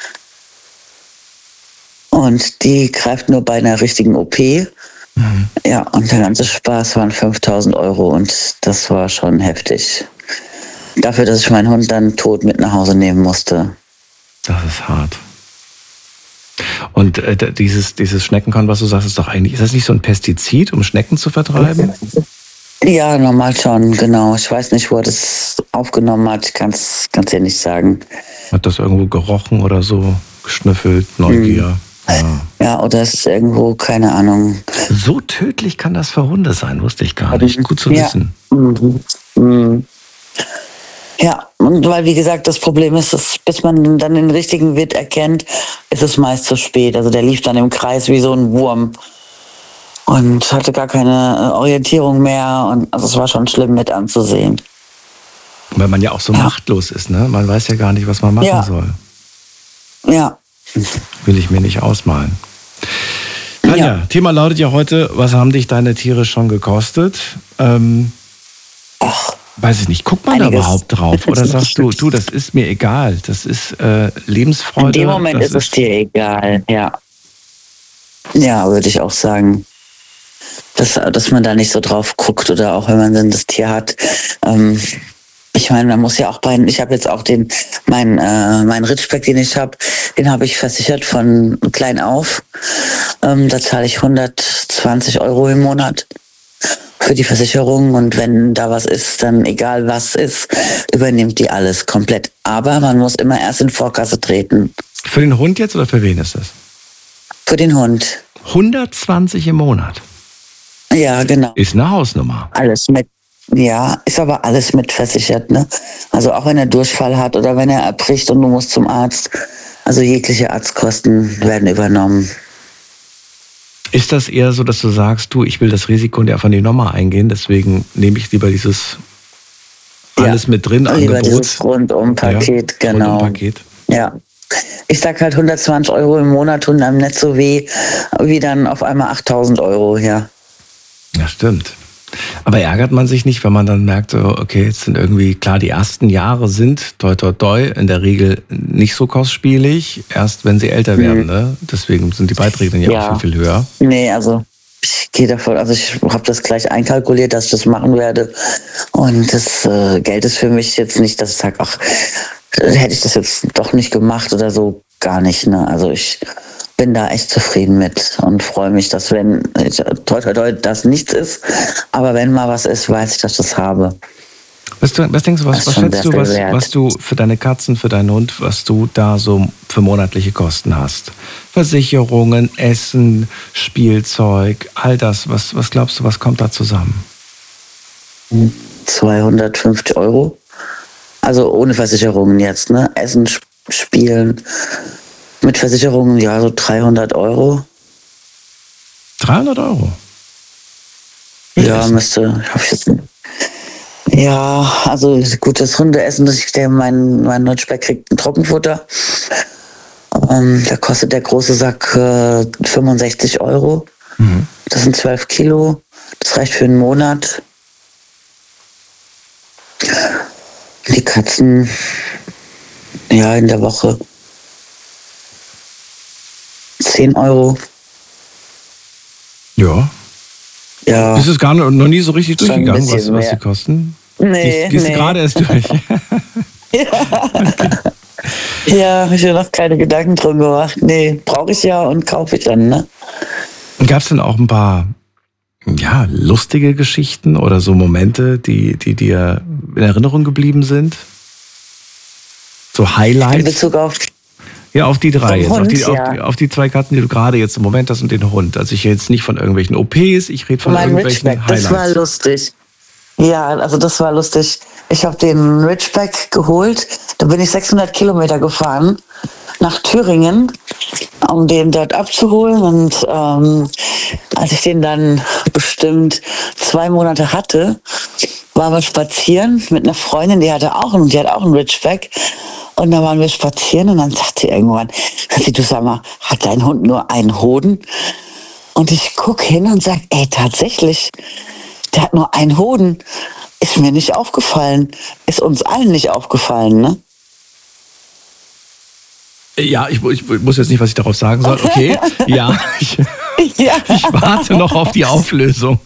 Und die greift nur bei einer richtigen O P. Mhm. Ja, und der ganze Spaß waren fünftausend Euro. Und das war schon heftig. Dafür, dass ich meinen Hund dann tot mit nach Hause nehmen musste.
Das ist hart. Und äh, dieses, dieses Schneckenkorn, was du sagst, ist doch eigentlich, ist das nicht so ein Pestizid, um Schnecken zu vertreiben?
Ja, normal schon, genau. Ich weiß nicht, wo er das aufgenommen hat. Ich kann es ja nicht sagen.
Hat das irgendwo gerochen oder so? Geschnüffelt, Neugier?
Hm. Ja. ja, oder ist es irgendwo, keine Ahnung.
So tödlich kann das für Hunde sein, wusste ich gar nicht. Gut zu
ja.
wissen.
Mhm. Mhm. Ja, und weil, wie gesagt, das Problem ist, dass bis man dann den richtigen Wirt erkennt, ist es meist zu spät. Also der lief dann im Kreis wie so ein Wurm und hatte gar keine Orientierung mehr. Und also es war schon schlimm mit anzusehen.
Weil man ja auch so ja. machtlos ist, ne? Man weiß ja gar nicht, was man machen ja. soll.
Ja.
Will ich mir nicht ausmalen. Tanja, ja. Thema lautet ja heute, was haben dich deine Tiere schon gekostet? Ähm,
Ach.
Weiß ich nicht, guckt man Einiges. da überhaupt drauf? Oder sagst du, du, das ist mir egal, das ist äh, Lebensfreude?
In dem Moment ist es dir egal, ja. Ja, würde ich auch sagen. Dass, dass man da nicht so drauf guckt oder auch wenn man dann das Tier hat. Ähm, ich meine, man muss ja auch bei, ich habe jetzt auch den, mein, äh, mein Ritschbeck, den ich habe, den habe ich versichert von klein auf. Ähm, da zahle ich hundertzwanzig Euro im Monat für die Versicherung und wenn da was ist, dann egal was ist, übernimmt die alles komplett. Aber man muss immer erst in Vorkasse treten.
Für den Hund jetzt oder für wen ist das?
Für den Hund.
hundertzwanzig im Monat?
Ja, genau.
Ist eine Hausnummer.
Alles mit, ja, ist aber alles mit versichert, ne? Also auch wenn er Durchfall hat oder wenn er erbricht und du musst zum Arzt, also jegliche Arztkosten werden übernommen.
Ist das eher so, dass du sagst, du, ich will das Risiko nicht einfach nicht nochmal eingehen, deswegen nehme ich lieber dieses alles ja, mit drin
lieber
Angebot?
Dieses Rundum-Paket, ja, genau.
Rundum-Paket.
Ja. Ich sag halt hundertzwanzig Euro im Monat tun einem nicht so weh, wie dann auf einmal achttausend Euro, ja.
Ja, stimmt. Aber ärgert man sich nicht, wenn man dann merkt, okay, jetzt sind irgendwie, klar, die ersten Jahre sind, toi, toi, toi, in der Regel nicht so kostspielig, erst wenn sie älter werden, mhm. ne? Deswegen sind die Beiträge dann ja, ja auch viel, viel höher.
Nee, also ich gehe davon, also ich habe das gleich einkalkuliert, dass ich das machen werde. Und das äh, Geld ist für mich jetzt nicht, dass ich sage, ach, hätte ich das jetzt doch nicht gemacht oder so, gar nicht, ne? Also ich bin da echt zufrieden mit und freue mich, dass wenn, toi, toi, toi, das nichts ist, aber wenn mal was ist, weiß ich, dass ich das habe.
Was, du, was denkst du, was, was schätzt du, was, was du für deine Katzen, für deinen Hund, was du da so für monatliche Kosten hast? Versicherungen, Essen, Spielzeug, all das, was, was glaubst du, was kommt da zusammen?
zweihundertfünfzig Euro. Also ohne Versicherungen jetzt, ne? Essen, Spielen. Mit Versicherungen, ja, so dreihundert Euro.
dreihundert Euro?
Ja, Essen. müsste. Hab ich jetzt, ja, also gut, das Hundeessen, das ich, der, mein, mein Ritschbeck kriegt ein Trockenfutter. Ähm, da kostet der große Sack äh, fünfundsechzig Euro. Mhm. Das sind zwölf Kilo. Das reicht für einen Monat. Die Katzen, ja, in der Woche zehn Euro.
Ja.
Ja.
Ist es gar noch nie so richtig durchgegangen, was, was die kosten?
Nee,
Gehst, gehst
nee.
du gerade erst durch?
Ja. Okay. Ja, ich habe noch keine Gedanken drum gemacht. Nee, brauche ich ja und kaufe ich dann, ne?
Gab es denn auch ein paar, ja, lustige Geschichten oder so Momente, die, die dir in Erinnerung geblieben sind? So Highlights?
In Bezug auf
Ja, auf die drei jetzt,
Hund,
auf, die,
ja.
auf, die, auf die zwei Katzen, die du gerade jetzt im Moment hast und den Hund. Also ich jetzt nicht von irgendwelchen O Ps, ich rede von
mein
irgendwelchen
Ridgeback,
Highlights.
Das war lustig. Ja, also das war lustig. Ich habe den Ridgeback geholt, da bin ich sechshundert Kilometer gefahren nach Thüringen, um den dort abzuholen. Und ähm, als ich den dann bestimmt zwei Monate hatte, waren wir spazieren mit einer Freundin, die hatte auch einen, die hat auch einen Ridgeback. Und da waren wir spazieren und dann sagte sie irgendwann, du sag mal, hat dein Hund nur einen Hoden? Und ich guck hin und sag, ey, tatsächlich, der hat nur einen Hoden. Ist mir nicht aufgefallen. Ist uns allen nicht aufgefallen, ne?
Ja, ich, ich muss jetzt nicht, was ich darauf sagen soll. Okay, ja, ich, ja. ich warte noch auf die Auflösung.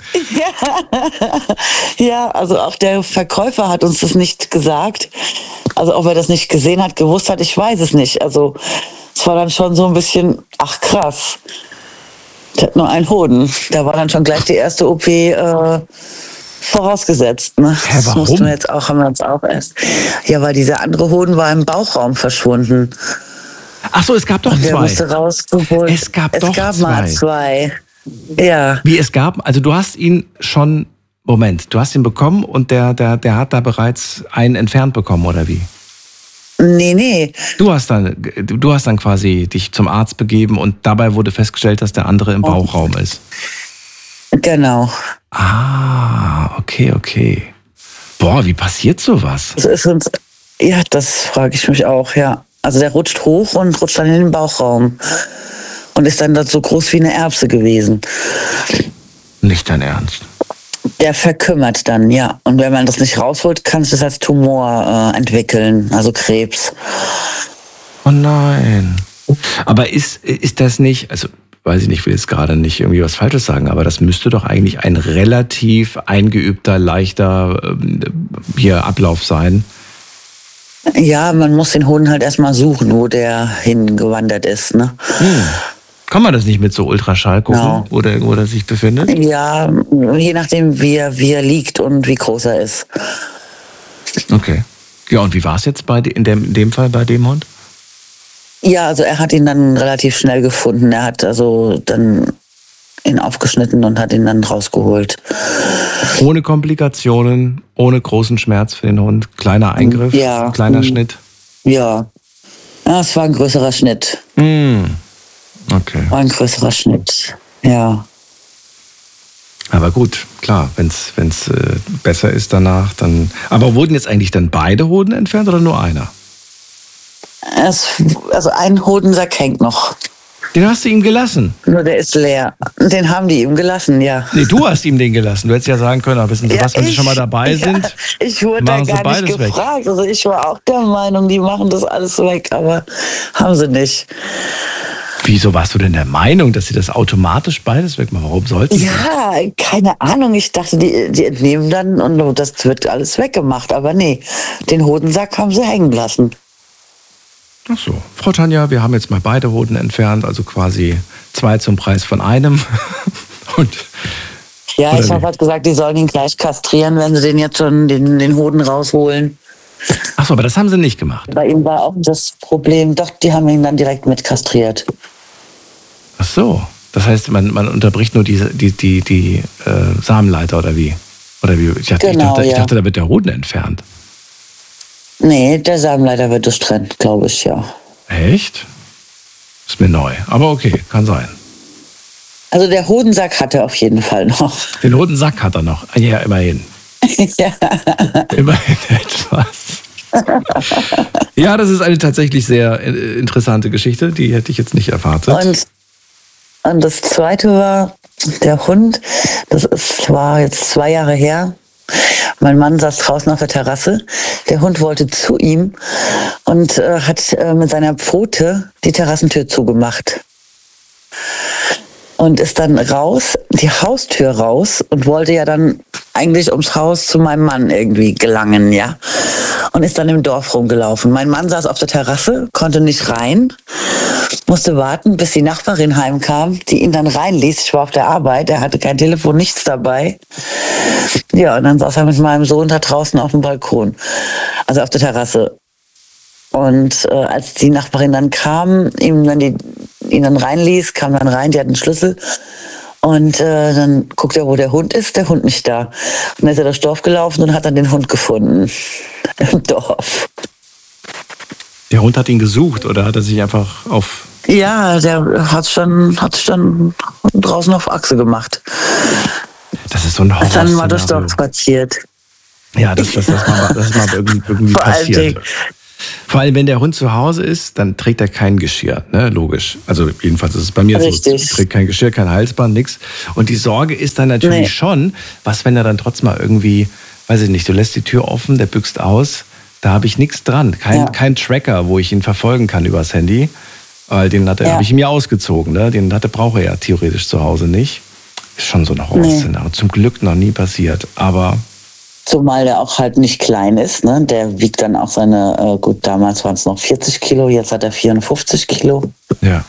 Ja. ja, also auch der Verkäufer hat uns das nicht gesagt. Also ob er das nicht gesehen hat, gewusst hat, ich weiß es nicht. Also es war dann schon so ein bisschen, ach krass, der hat nur einen Hoden. Da war dann schon gleich die erste O P äh, vorausgesetzt. Ne?
Hä, warum?
Das mussten wir jetzt auch, haben wir uns auch erst. Ja, weil dieser andere Hoden war im Bauchraum verschwunden.
Ach so, es gab doch
der
zwei.
Musste rausgeholt.
Es gab
es
doch
gab
zwei.
mal zwei. Ja.
Wie es gab, also du hast ihn schon, Moment, du hast ihn bekommen und der, der, der hat da bereits einen entfernt bekommen, oder wie?
Nee, nee.
Du hast dann, du hast dann quasi dich zum Arzt begeben und dabei wurde festgestellt, dass der andere im Bauchraum ist.
Genau.
Ah, okay, okay. Boah, wie passiert sowas?
Das ist uns, ja, das frage ich mich auch, ja. Also der rutscht hoch und rutscht dann in den Bauchraum und ist dann so groß wie eine Erbse gewesen.
Nicht dein Ernst?
Der verkümmert dann, ja. Und wenn man das nicht rausholt, kann es das als Tumor äh, entwickeln, also Krebs.
Oh nein. Aber ist, ist das nicht, also weiß ich nicht, ich will jetzt gerade nicht irgendwie was Falsches sagen, aber das müsste doch eigentlich ein relativ eingeübter, leichter ähm, hier Ablauf sein.
Ja, man muss den Hoden halt erstmal suchen, wo der hingewandert ist, ne?
Hm. Kann man das nicht mit so Ultraschall gucken,
no.
wo, der, wo der sich befindet?
Ja, je nachdem, wie er, wie er liegt und wie groß er ist.
Okay. Ja, und wie war es jetzt bei, in, dem, in dem Fall bei dem Hund?
Ja, also er hat ihn dann relativ schnell gefunden. Er hat also dann ihn aufgeschnitten und hat ihn dann rausgeholt.
Ohne Komplikationen, ohne großen Schmerz für den Hund, kleiner Eingriff,
ja.
kleiner Schnitt?
Ja. Ja, es war ein größerer Schnitt.
Mm. Okay.
War ein größerer Schnitt, ja.
Aber gut, klar, wenn es wenn's, äh, besser ist danach, dann... Aber wurden jetzt eigentlich dann beide Hoden entfernt oder nur einer?
Es, also ein Hodensack hängt noch.
Den hast du ihm gelassen?
Nur der ist leer. Den haben die ihm gelassen, ja.
Nee, du hast ihm den gelassen. Du hättest ja sagen können, wissen Sie
ja,
was, wenn
ich,
Sie schon mal dabei
ja,
sind,
ich wurde da gar nicht gefragt. Weg. Also ich war auch der Meinung, die machen das alles weg, aber haben sie nicht.
Wieso warst du denn der Meinung, dass sie das automatisch beides wegmachen? Warum sollten sie?
Ja, keine Ahnung. Ich dachte, die, die entnehmen dann und das wird alles weggemacht. Aber nee, den Hodensack haben sie hängen lassen.
Ach so. Frau Tanja, wir haben jetzt mal beide Hoden entfernt, also quasi zwei zum Preis von einem. und,
ja, ich habe halt gesagt, die sollen ihn gleich kastrieren, wenn sie den jetzt schon den, den Hoden rausholen.
Ach so, aber das haben sie nicht gemacht.
Bei ihm war auch das Problem, doch, die haben ihn dann direkt mit kastriert.
Ach so, das heißt, man, man unterbricht nur die, die, die, die äh, Samenleiter oder wie? Oder wie? Ich dachte,
genau,
ich, dachte,
ja.
ich dachte, da wird der Hoden entfernt.
Nee, der Samenleiter wird durchtrennt, glaube ich, ja.
Echt? Ist mir neu, aber okay, kann sein.
Also der Hodensack hat er auf jeden Fall noch.
Den Hodensack hat er noch, ja, immerhin.
ja.
Immerhin etwas. Ja, das ist eine tatsächlich sehr interessante Geschichte, die hätte ich jetzt nicht erwartet.
Und, und das Zweite war, der Hund, das ist, war jetzt zwei Jahre her. Mein Mann saß draußen auf der Terrasse. Der Hund wollte zu ihm und äh, hat äh, mit seiner Pfote die Terrassentür zugemacht. Und ist dann raus, die Haustür raus und wollte ja dann eigentlich ums Haus zu meinem Mann irgendwie gelangen, ja. Und ist dann im Dorf rumgelaufen. Mein Mann saß auf der Terrasse, konnte nicht rein, musste warten, bis die Nachbarin heimkam, die ihn dann reinließ. Ich war auf der Arbeit, er hatte kein Telefon, nichts dabei. Ja, und dann saß er mit meinem Sohn da draußen auf dem Balkon, also auf der Terrasse. Und äh, als die Nachbarin dann kam, ihm dann die, ihn dann reinließ, kam dann rein, die hat einen Schlüssel. Und äh, dann guckt er, wo der Hund ist, der Hund nicht da. Und dann ist er durchs Dorf gelaufen und hat dann den Hund gefunden im Dorf.
Der Hund hat ihn gesucht oder hat er sich einfach auf...
Ja, der hat schon, hat schon draußen auf Achse gemacht.
Das ist so ein
Horror. Dann mal
das
doch spaziert.
Ja, das, das, das, mal, das mal irgendwie, irgendwie passiert. Vor allem, wenn der Hund zu Hause ist, dann trägt er kein Geschirr, ne? Logisch. Also jedenfalls ist es bei mir
Richtig.
so, trägt kein Geschirr, kein Halsband, nix. Und die Sorge ist dann natürlich nee. schon, was, wenn er dann trotzdem mal irgendwie, weiß ich nicht, du lässt die Tür offen, der büxt aus, da habe ich nichts dran. Kein, ja. kein Tracker, wo ich ihn verfolgen kann übers Handy. Weil den hat er, ja. habe ich ihm ja ausgezogen, ne? Den hatte, braucht er ja theoretisch zu Hause nicht. Ist schon so ein Horrorszenario. Nee. Zum Glück noch nie passiert, aber...
Zumal der auch halt nicht klein ist, ne? Der wiegt dann auch seine, äh, gut, damals waren es noch vierzig Kilo, jetzt hat er vierundfünfzig Kilo.
Ja.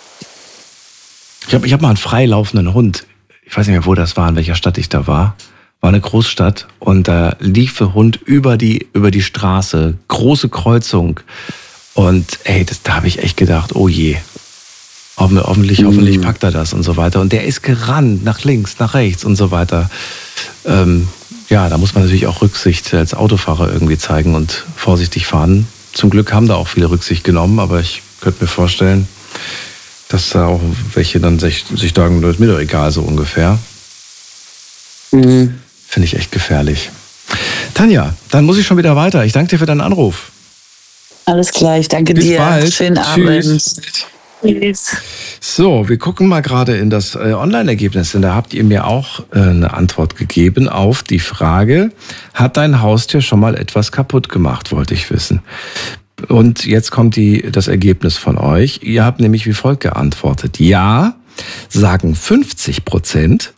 Ich habe ich hab mal einen freilaufenden Hund. Ich weiß nicht mehr, wo das war, in welcher Stadt ich da war. War eine Großstadt und da lief der Hund über die, über die Straße. Große Kreuzung. Und ey, das, da habe ich echt gedacht, oh je. Hoffentlich, mhm. hoffentlich packt er das und so weiter. Und der ist gerannt, nach links, nach rechts und so weiter. Ähm, Ja, da muss man natürlich auch Rücksicht als Autofahrer irgendwie zeigen und vorsichtig fahren. Zum Glück haben da auch viele Rücksicht genommen, aber ich könnte mir vorstellen, dass da auch welche dann sich, sich sagen, das ist mir doch egal, so ungefähr. Mhm. Finde ich echt gefährlich. Tanja, dann muss ich schon wieder weiter. Ich danke dir für deinen Anruf.
Alles klar, ich danke
Bis
dir.
Bald.
Schönen
Tschüss.
Abend. Tschüss.
So, wir gucken mal gerade in das äh, Online-Ergebnis, denn da habt ihr mir auch äh, eine Antwort gegeben auf die Frage, hat dein Haustier schon mal etwas kaputt gemacht, wollte ich wissen. Und jetzt kommt die, das Ergebnis von euch. Ihr habt nämlich wie folgt geantwortet. Ja, sagen fünfzig Prozent.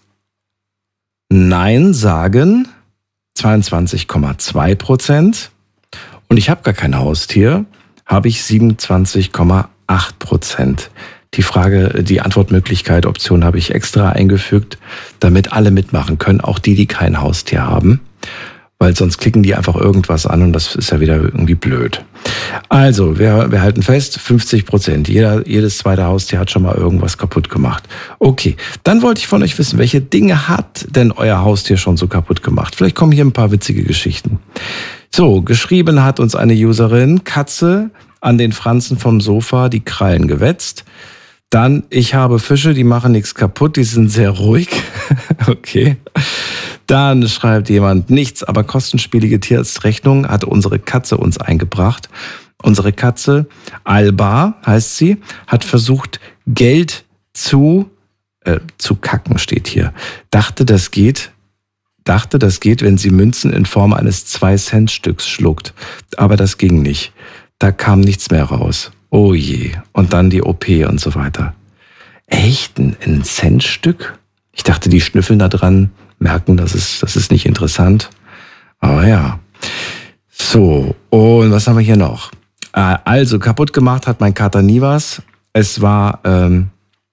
Nein, sagen zweiundzwanzig Komma zwei Prozent. Und ich habe gar kein Haustier, habe ich siebenundzwanzig Komma acht Prozent. Die Frage, die Antwortmöglichkeit, Option habe ich extra eingefügt, damit alle mitmachen können, auch die, die kein Haustier haben. Weil sonst klicken die einfach irgendwas an und das ist ja wieder irgendwie blöd. Also, wir, wir halten fest, fünfzig Prozent. Jeder, jedes zweite Haustier hat schon mal irgendwas kaputt gemacht. Okay, dann wollte ich von euch wissen, welche Dinge hat denn euer Haustier schon so kaputt gemacht? Vielleicht kommen hier ein paar witzige Geschichten. So, geschrieben hat uns eine Userin, Katze an den Franzen vom Sofa, die Krallen gewetzt. Dann, ich habe Fische, die machen nichts kaputt, die sind sehr ruhig. Okay. Dann schreibt jemand, nichts, aber kostenspielige Tierarztrechnung hat unsere Katze uns eingebracht. Unsere Katze, Alba heißt sie, hat versucht, Geld zu, äh, zu kacken, steht hier. Dachte, das geht, dachte, das geht, wenn sie Münzen in Form eines zwei-Cent-Stücks schluckt. Aber das ging nicht. Da kam nichts mehr raus. Oh je. Und dann die O P und so weiter. Echt? Ein, ein Centstück? Ich dachte, die schnüffeln da dran, merken, das ist, das ist nicht interessant. Aber ja. So, und was haben wir hier noch? Also, kaputt gemacht hat mein Kater nie was. Es war, ähm,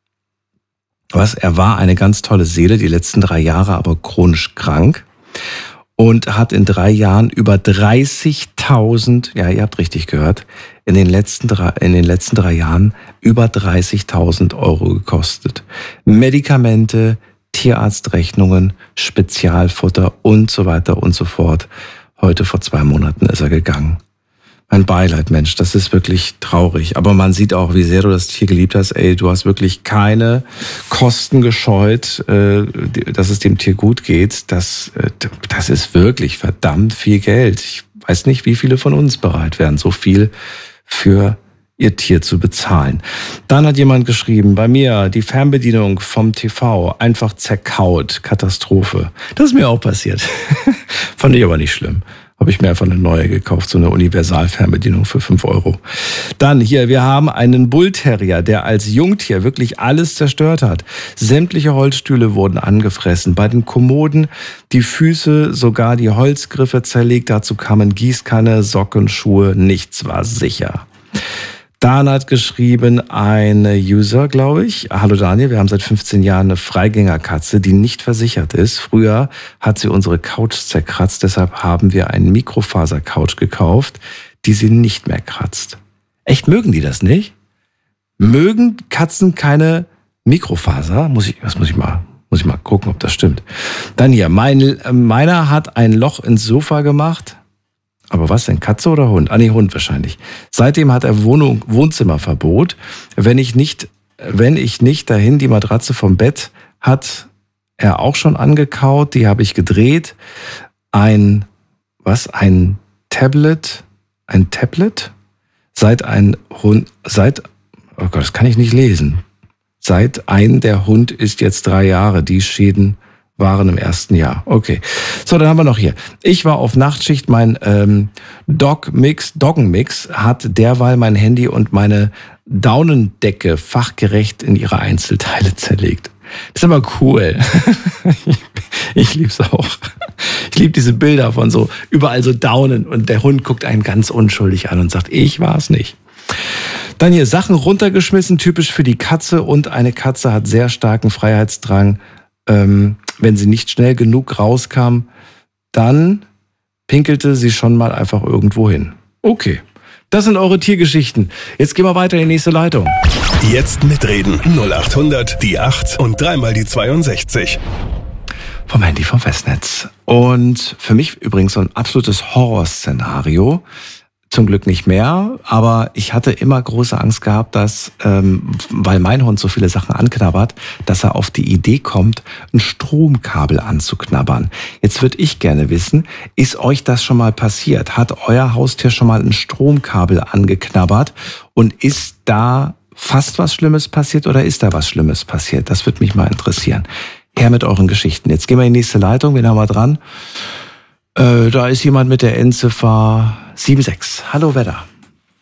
was? Er war eine ganz tolle Seele, die letzten drei Jahre aber chronisch krank. Und hat in drei Jahren über dreißigtausend, ja, ihr habt richtig gehört, in den letzten drei, in den letzten drei Jahren über dreißigtausend Euro gekostet. Medikamente, Tierarztrechnungen, Spezialfutter und so weiter und so fort. Heute vor zwei Monaten ist er gegangen. Mein Beileid, Mensch, das ist wirklich traurig. Aber man sieht auch, wie sehr du das Tier geliebt hast. Ey, du hast wirklich keine Kosten gescheut, dass es dem Tier gut geht. Das, das ist wirklich verdammt viel Geld. Ich weiß nicht, wie viele von uns bereit wären, so viel für ihr Tier zu bezahlen. Dann hat jemand geschrieben, bei mir die Fernbedienung vom T V einfach zerkaut. Katastrophe. Das ist mir auch passiert. Fand ich aber nicht schlimm. Habe ich mir einfach eine neue gekauft, so eine Universal-Fernbedienung für fünf Euro. Dann hier, wir haben einen Bullterrier, der als Jungtier wirklich alles zerstört hat. Sämtliche Holzstühle wurden angefressen. Bei den Kommoden die Füße, sogar die Holzgriffe zerlegt. Dazu kamen Gießkanne, Socken, Schuhe. Nichts war sicher. Dan hat geschrieben, eine User, glaube ich. Hallo Daniel, wir haben seit fünfzehn Jahren eine Freigängerkatze, die nicht versichert ist. Früher hat sie unsere Couch zerkratzt, deshalb haben wir einen Mikrofaser-Couch gekauft, die sie nicht mehr kratzt. Echt, mögen die das nicht? Mögen Katzen keine Mikrofaser? Muss ich, was muss ich mal, muss ich mal gucken, ob das stimmt. Dann hier, mein, meiner hat ein Loch ins Sofa gemacht. Aber was denn, Katze oder Hund? Ah nee, Hund wahrscheinlich. Seitdem hat er Wohnung, Wohnzimmerverbot. Wenn ich nicht, wenn ich nicht dahin die Matratze vom Bett hat, er auch schon angekaut, die habe ich gedreht. Ein, was, ein Tablet, ein Tablet? Seit ein Hund, seit, oh Gott, das kann ich nicht lesen. Seit ein, der Hund ist jetzt drei Jahre, die Schäden waren im ersten Jahr. Okay. So, dann haben wir noch hier. Ich war auf Nachtschicht, mein ähm, Dog-Mix, Doggenmix hat derweil mein Handy und meine Daunendecke fachgerecht in ihre Einzelteile zerlegt. Das ist aber cool. ich, ich lieb's auch. Ich liebe diese Bilder von so, überall so Daunen und der Hund guckt einen ganz unschuldig an und sagt, ich war's nicht. Dann hier Sachen runtergeschmissen, typisch für die Katze, und eine Katze hat sehr starken Freiheitsdrang. Ähm, wenn sie nicht schnell genug rauskam, dann pinkelte sie schon mal einfach irgendwo hin. Okay, das sind eure Tiergeschichten. Jetzt gehen wir weiter in die nächste Leitung.
Jetzt mitreden. null acht hundert, die acht und dreimal die zweiundsechzig.
Vom Handy vom Festnetz. Und für mich übrigens so ein absolutes Horrorszenario. Zum Glück nicht mehr, aber ich hatte immer große Angst gehabt, dass, ähm, weil mein Hund so viele Sachen anknabbert, dass er auf die Idee kommt, ein Stromkabel anzuknabbern. Jetzt würde ich gerne wissen, ist euch das schon mal passiert? Hat euer Haustier schon mal ein Stromkabel angeknabbert und ist da fast was Schlimmes passiert oder ist da was Schlimmes passiert? Das würde mich mal interessieren. Her mit euren Geschichten. Jetzt gehen wir in die nächste Leitung. Wen haben wir dran? Äh, da ist jemand mit der Endziffer sieben sechs. Hallo, wer da?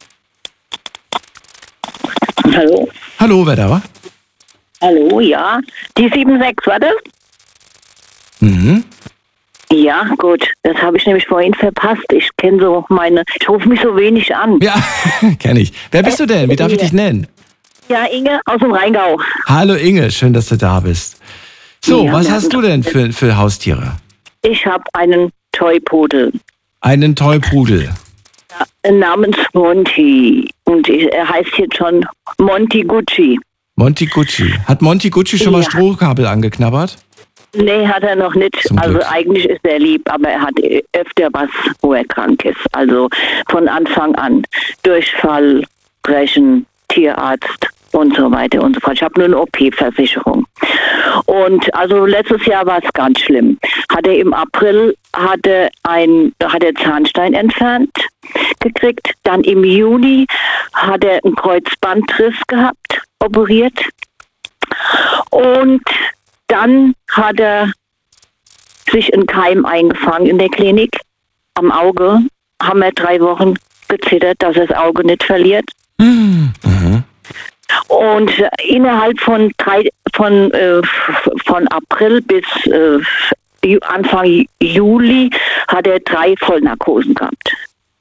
Hallo?
Hallo, wer da war?
Hallo, ja. Die sieben sechs, war das?
Mhm.
Ja, gut. Das habe ich nämlich vorhin verpasst. Ich kenne so meine... Ich rufe mich so wenig an.
Ja, kenne ich. Wer bist du denn? Wie darf ich dich nennen?
Ja, Inge aus dem Rheingau.
Hallo Inge, schön, dass du da bist. So,
Ja,
was
wir
hast
hatten
du denn
doch-
für, für Haustiere?
Ich habe einen Toypudel
Einen Toypudel.
namens Monty. Und ich, er heißt jetzt schon Monty Gucci.
Monty Gucci. Hat Monty Gucci schon mal
Ja.
Stromkabel angeknabbert?
Nee, hat er noch nicht.
Zum
Also
Glück.
eigentlich ist er lieb, aber er hat öfter was, wo er krank ist. Also von Anfang an. Durchfall, Brechen, Tierarzt und so weiter und so fort. Ich habe nur eine O P-Versicherung. Und also letztes Jahr war es ganz schlimm. Hat er im April hat er ein, hat er Zahnstein entfernt gekriegt. Dann im Juni hat er einen Kreuzbandriss gehabt, operiert. Und dann hat er sich einen Keim eingefangen in der Klinik. Am Auge haben wir drei Wochen gezittert, dass er das Auge nicht verliert.
Mhm.
Und innerhalb von drei, von, äh, von April bis äh, Ju- Anfang Juli hat er drei Vollnarkosen gehabt.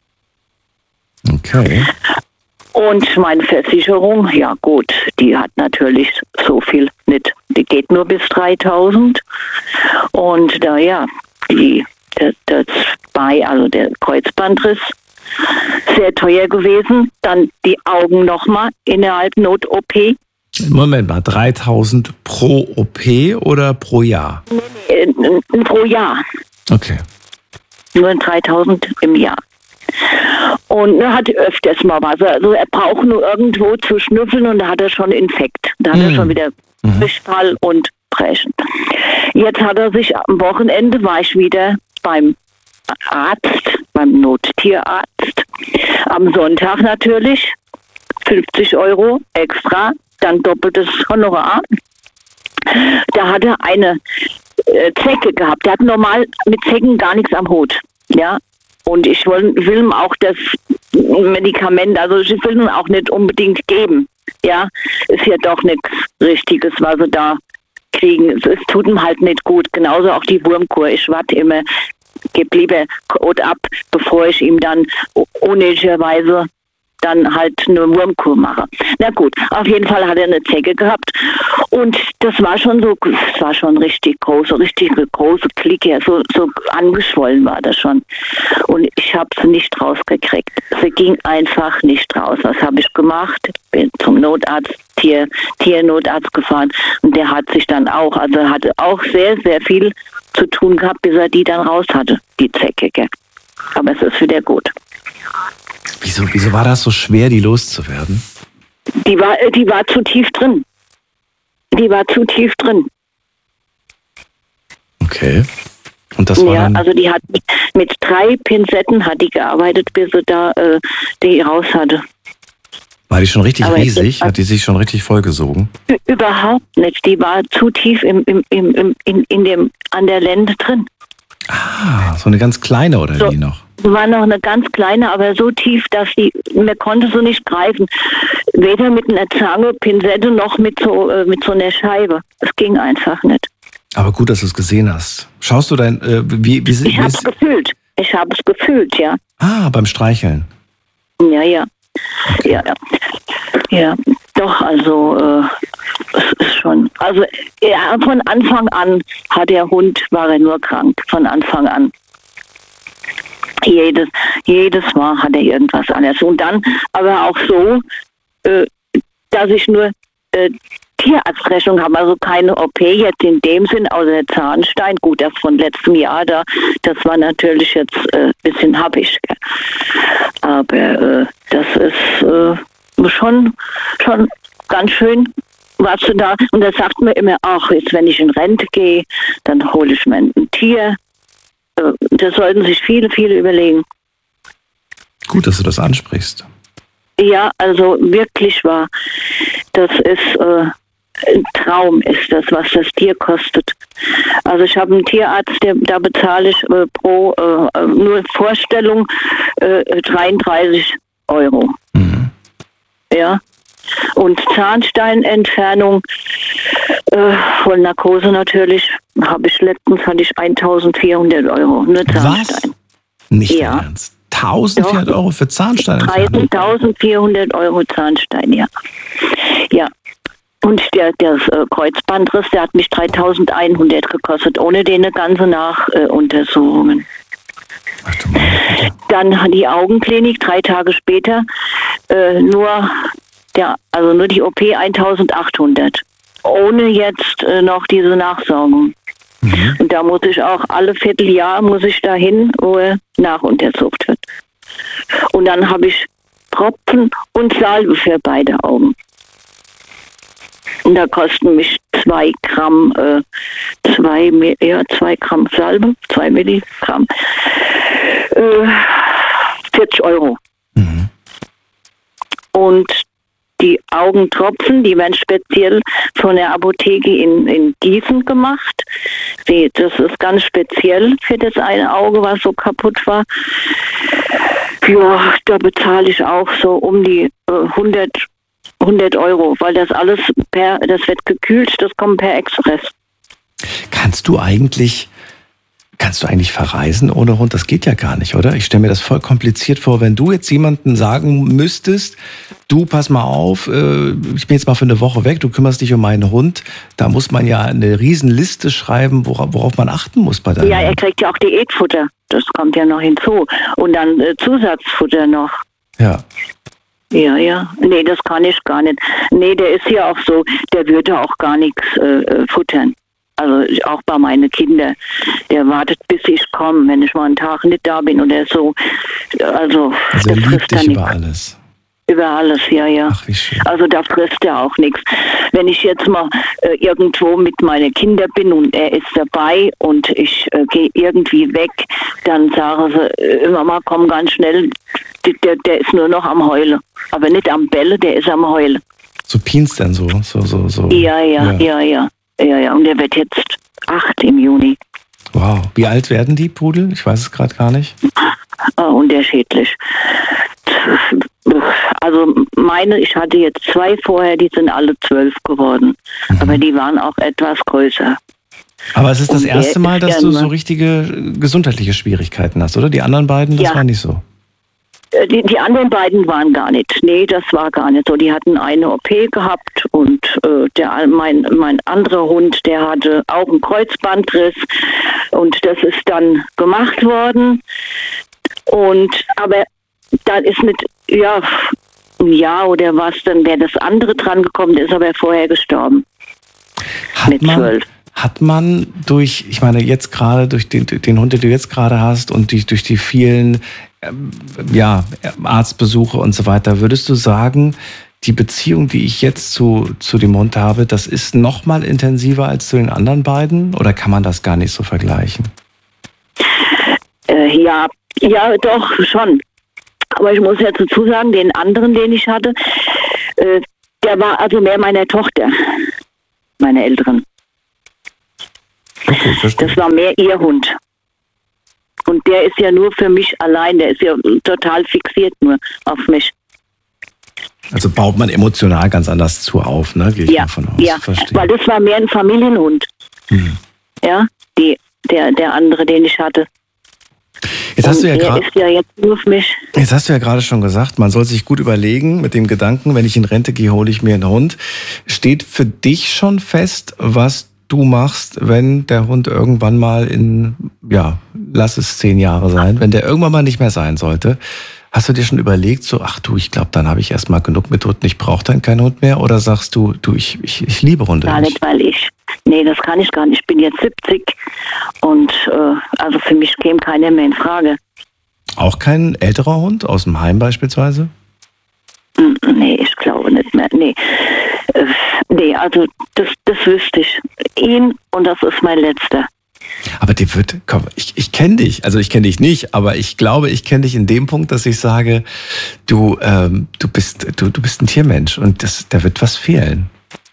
Okay.
Und meine Versicherung, ja gut, die hat natürlich so viel nicht. Die geht nur bis dreitausend. Und da ja, die, das, das Bei, also der Kreuzbandriss, sehr teuer gewesen. Dann die Augen nochmal innerhalb Not-O P.
Moment mal, dreitausend pro O P oder pro Jahr?
Äh, n- pro Jahr.
Okay.
Nur dreitausend im Jahr. Und er hat öfters mal was. Also er braucht nur irgendwo zu schnüffeln und da hat er schon Infekt. Da hat
Mhm.
er schon wieder Durchfall und Brechen. Jetzt hat er sich am Wochenende, war ich wieder beim Arzt, beim Nottierarzt. Am Sonntag natürlich fünfzig Euro extra, dann doppeltes Honorar. Da hat er eine äh, Zecke gehabt. Der hat normal mit Zecken gar nichts am Hut. Ja. Und ich will, will ihm auch das Medikament, also ich will ihm auch nicht unbedingt geben. Ja, ist ja doch nichts Richtiges, was sie da kriegen. Es, es tut ihm halt nicht gut. Genauso auch die Wurmkur. Ich warte immer, gebe lieber Kot ab, bevor ich ihm dann unnötigerweise dann halt eine Wurmkur mache. Na gut, auf jeden Fall hat er eine Zecke gehabt und das war schon so, das war schon richtig große, richtig große Clique, so, so angeschwollen war das schon. Und ich habe sie nicht rausgekriegt. Sie ging einfach nicht raus. Was habe ich gemacht? Bin zum Notarzt, Tier, Tiernotarzt gefahren und der hat sich dann auch, also hatte auch sehr, sehr viel zu tun gehabt, bis er die dann raus hatte, die Zecke. Gell? Aber es ist wieder gut.
Wieso, wieso war das so schwer, die loszuwerden?
Die war, die war zu tief drin. Die war zu tief drin.
Okay. Und das war
ja,
dann
also die hat mit, mit drei Pinzetten hat die gearbeitet, bis sie da äh, die raus hatte.
War die schon richtig
Aber
riesig?
jetzt-
Hat die sich schon richtig vollgesogen?
Ü- Überhaupt nicht. Die war zu tief im, im, im, im, in, in dem, an der Lende drin.
Ah, so eine ganz kleine oder
So.
wie noch?
Sie war noch eine ganz kleine, aber so tief, dass die, man konnte sie nicht greifen. Weder mit einer Zange, Pinzette, noch mit so, äh, mit so einer Scheibe. Es ging einfach nicht.
Aber gut, dass du es gesehen hast. Schaust du dein, äh, wie, wie,
Ich
wie
habe es
ist,
gefühlt. Ich habe es gefühlt, ja.
ah, beim Streicheln.
Ja, ja. Ja, ja. Ja, doch, also äh, es ist schon. Also ja, von Anfang an hat der Hund, war er nur krank. Von Anfang an. Jedes, jedes Mal hat er irgendwas anderes. Und dann aber auch so, äh, dass ich nur äh, Tierarztrechnung habe, also keine O P jetzt in dem Sinn, außer der Zahnstein. Gut, das von letztem Jahr da, das war natürlich jetzt ein äh, bisschen happig. Gell? Aber äh, das ist äh, schon, schon ganz schön, was du da. Und da sagt man immer, ach, jetzt wenn ich in Rente gehe, dann hole ich mir ein Tier. Äh, das sollten sich viele, viele überlegen.
Gut, dass du das ansprichst.
Ja, also wirklich wahr. Das ist äh, ein Traum, ist das, was das Tier kostet. Also ich habe einen Tierarzt, der, da bezahle ich äh, pro äh, nur Vorstellung äh, dreiunddreißig Euro.
Mhm.
Ja. Und Zahnsteinentfernung, äh, voll Narkose natürlich, habe ich letztens hatte ich eintausendvierhundert Euro. Nur Zahnstein.
Was? Nicht
Ja.
im Ernst. eintausendvierhundert
Doch.
Euro für Zahnsteinentfernung?
eintausendvierhundert Euro Zahnstein, ja. Ja. Und der, der äh, Kreuzbandriss, der hat mich dreitausendeinhundert gekostet, ohne den ganze Nachuntersuchungen. Äh,
Ach du meine Güte.
Dann hat die Augenklinik drei Tage später äh, nur der, also nur die O P eintausendachthundert. Ohne jetzt äh, noch diese Nachsorgung.
Mhm.
Und da muss ich auch alle Vierteljahr muss ich dahin, wo er nachuntersucht wird. Und dann habe ich Tropfen und Salbe für beide Augen. Und da kosten mich zwei Gramm, äh, zwei, ja, zwei Gramm Salbe, zwei Milligramm, äh, vierzig Euro.
Mhm.
Und die Augentropfen, die werden speziell von der Apotheke in, in Gießen gemacht. Die, das ist ganz speziell für das eine Auge, was so kaputt war. Ja, da bezahle ich auch so um die äh, hundert, hundert Euro, weil das alles per, das wird gekühlt, das kommt per Express.
Kannst du eigentlich, kannst du eigentlich verreisen ohne Hund? Das geht ja gar nicht, oder? Ich stelle mir das voll kompliziert vor, wenn du jetzt jemandem sagen müsstest, du, pass mal auf, äh, ich bin jetzt mal für eine Woche weg, du kümmerst dich um meinen Hund. Da muss man ja eine riesen Liste schreiben, worauf, worauf man achten muss bei deinem
Ja, er
Hund.
kriegt ja auch Diätfutter. Das kommt ja noch hinzu. Und dann äh, Zusatzfutter noch.
Ja.
Ja, ja. Nee, das kann ich gar nicht. Nee, der ist ja auch so, der würde auch gar nichts äh, futtern. Also auch bei meinen Kindern. Der wartet, bis ich komme, wenn ich mal einen Tag nicht da bin oder so. Also,
Also er
der
liebt
frisst
dich
dann
über
nichts.
alles.
Über alles, ja, ja.
Ach, wie schön.
Also da frisst er auch nichts. Wenn ich jetzt mal äh, irgendwo mit meinen Kindern bin und er ist dabei und ich äh, gehe irgendwie weg, dann sagen sie, äh, Mama, komm ganz schnell, der, der ist nur noch am Heulen. Aber nicht am Bälle, der ist am Heulen.
So pinst denn so, so, so, so.
Ja, ja, ja, ja, ja, ja. Und der wird jetzt acht im Juni.
Wow. Wie alt werden die Pudel? Ich weiß es gerade gar nicht.
Äh, unterschiedlich. Also meine, ich hatte jetzt zwei vorher, die sind alle zwölf geworden.
Mhm.
Aber die waren auch etwas größer.
Aber es ist das
Und der
erste Mal,
ist
dass
ja
du
nur-
so richtige gesundheitliche Schwierigkeiten hast, oder? Die anderen beiden, das
Ja.
war nicht so.
Äh, Die, die anderen beiden waren gar nicht. Nee, das war gar nicht so. Die hatten eine O P gehabt und äh, der, mein, mein anderer Hund, der hatte auch einen Kreuzbandriss und das ist dann gemacht worden. Und aber dann ist mit, ja, ein Jahr oder was, dann wäre das andere dran gekommen, der ist aber vorher gestorben.
Hat
Mit
man,
zwölf.
hat man durch, ich meine, jetzt gerade durch den, den Hund, den du jetzt gerade hast und die, durch die vielen ähm, ja, Arztbesuche und so weiter, würdest du sagen, die Beziehung, die ich jetzt zu, zu dem Hund habe, das ist noch mal intensiver als zu den anderen beiden? Oder kann man das gar nicht so vergleichen?
Äh, ja, ja, doch, schon. Aber ich muss ja dazu sagen, den anderen, den ich hatte, äh, der war also mehr meiner Tochter, meine Älteren.
Okay, verstehe.
Das war mehr ihr Hund. Und der ist ja nur für mich allein, der ist ja total fixiert nur auf mich.
Also baut man emotional ganz anders zu auf, ne? Gehe ich
ja,
davon aus.
Ja,
verstehe.
Weil das war mehr ein Familienhund. Hm. Ja, die, der, der andere, den ich hatte.
Jetzt hast, du ja grad,
ist ja jetzt, nur für mich.
jetzt hast du ja gerade schon gesagt, man soll sich gut überlegen mit dem Gedanken, wenn ich in Rente gehe, hole ich mir einen Hund. Steht für dich schon fest, was du machst, wenn der Hund irgendwann mal in, ja, lass es zehn Jahre sein, wenn der irgendwann mal nicht mehr sein sollte? Hast du dir schon überlegt, so, ach du, ich glaube, dann habe ich erstmal genug mit Hunden, ich brauche dann keinen Hund mehr? Oder sagst du, du, ich, ich, ich liebe Hunde?
Gar nicht, weil ich, nee, das kann ich gar nicht. Ich bin jetzt siebzig und äh, also für mich käme keiner mehr in Frage.
Auch kein älterer Hund aus dem Heim beispielsweise?
Nee, ich glaube nicht mehr. Nee, äh, nee also das, das wüsste ich. Ihn und das ist mein letzter.
Aber dir wird, komm, ich, ich kenne dich, also ich kenne dich nicht, aber ich glaube, ich kenne dich in dem Punkt, dass ich sage, du, ähm, du bist, du, du bist ein Tiermensch und das, da wird was fehlen.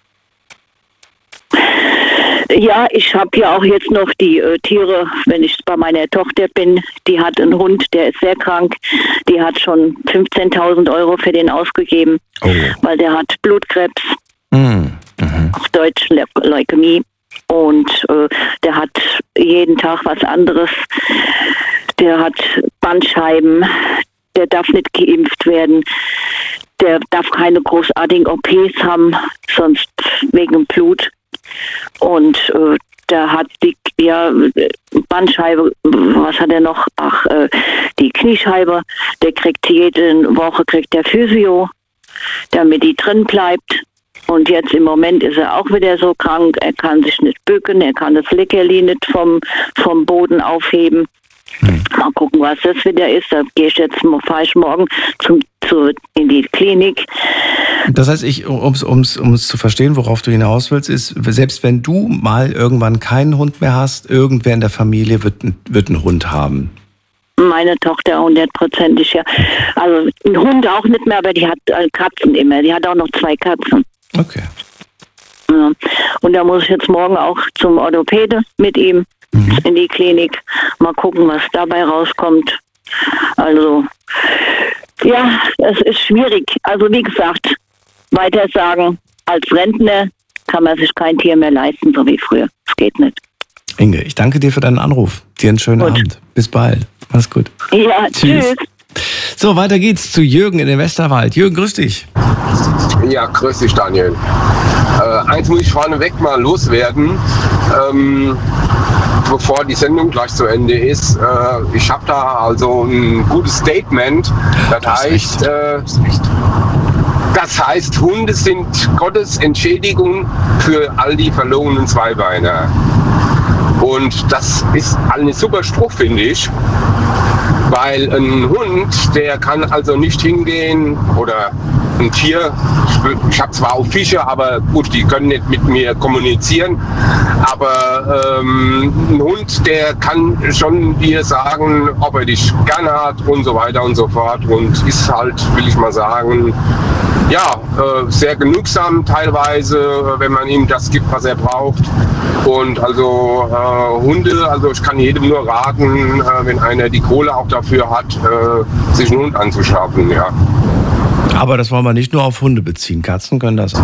Ja, ich habe ja auch jetzt noch die äh, Tiere, wenn ich bei meiner Tochter bin, die hat einen Hund, der ist sehr krank, die hat schon fünfzehntausend Euro für den ausgegeben, oh. weil der hat Blutkrebs, mm. mhm. auf Deutsch Le- Leukämie. Und äh, der hat jeden Tag was anderes. Der hat Bandscheiben. Der darf nicht geimpft werden. Der darf keine großartigen O Ps haben, sonst wegen Blut. Und äh, der hat die ja, Bandscheibe, was hat er noch? Ach, äh, die Kniescheibe. Der kriegt jede Woche kriegt der Physio, damit die drin bleibt. Und jetzt im Moment ist er auch wieder so krank, er kann sich nicht bücken, er kann das Leckerli nicht vom, vom Boden aufheben. Hm. Mal gucken, was das wieder ist. Da gehe ich jetzt, fahre ich morgen zum, zu, in die Klinik.
Das heißt, ich, um es um's, um's zu verstehen, worauf du hinaus willst, ist, selbst wenn du mal irgendwann keinen Hund mehr hast, irgendwer in der Familie wird, wird einen Hund haben.
Meine Tochter hundertprozentig, ja. Also ein Hund auch nicht mehr, aber die hat Katzen immer. Die hat auch noch zwei Katzen.
Okay.
Ja. Und da muss ich jetzt morgen auch zum Orthopäde mit ihm mhm. in die Klinik. Mal gucken, was dabei rauskommt. Also, ja, es ist schwierig. Also wie gesagt, weiter sagen, als Rentner kann man sich kein Tier mehr leisten, so wie früher. Es geht nicht.
Inge, ich danke dir für deinen Anruf. Dir einen schönen gut. Abend. Bis bald. Mach's gut.
Ja, tschüss. tschüss.
So, weiter geht's zu Jürgen in den Westerwald. Jürgen, grüß dich.
Ja, grüß dich, Daniel. Äh, eins muss ich vorneweg mal loswerden, ähm, bevor die Sendung gleich zu Ende ist. Äh, ich habe da also ein gutes Statement. Das, das heißt, äh, das heißt, Hunde sind Gottes Entschädigung für all die verlorenen Zweibeiner. Und das ist ein super Spruch, finde ich. Weil ein Hund, der kann also nicht hingehen oder ein Tier, ich habe zwar auch Fische, aber gut, die können nicht mit mir kommunizieren, aber ähm, ein Hund, der kann schon dir sagen, ob er dich gerne hat und so weiter und so fort und ist halt, will ich mal sagen, ja, äh, sehr genügsam teilweise, wenn man ihm das gibt, was er braucht. Und also äh, Hunde, also ich kann jedem nur raten, äh, wenn einer die Kohle auch dafür hat, äh, sich einen Hund anzuschaffen, ja.
Aber das wollen wir nicht nur auf Hunde beziehen. Katzen können das auch.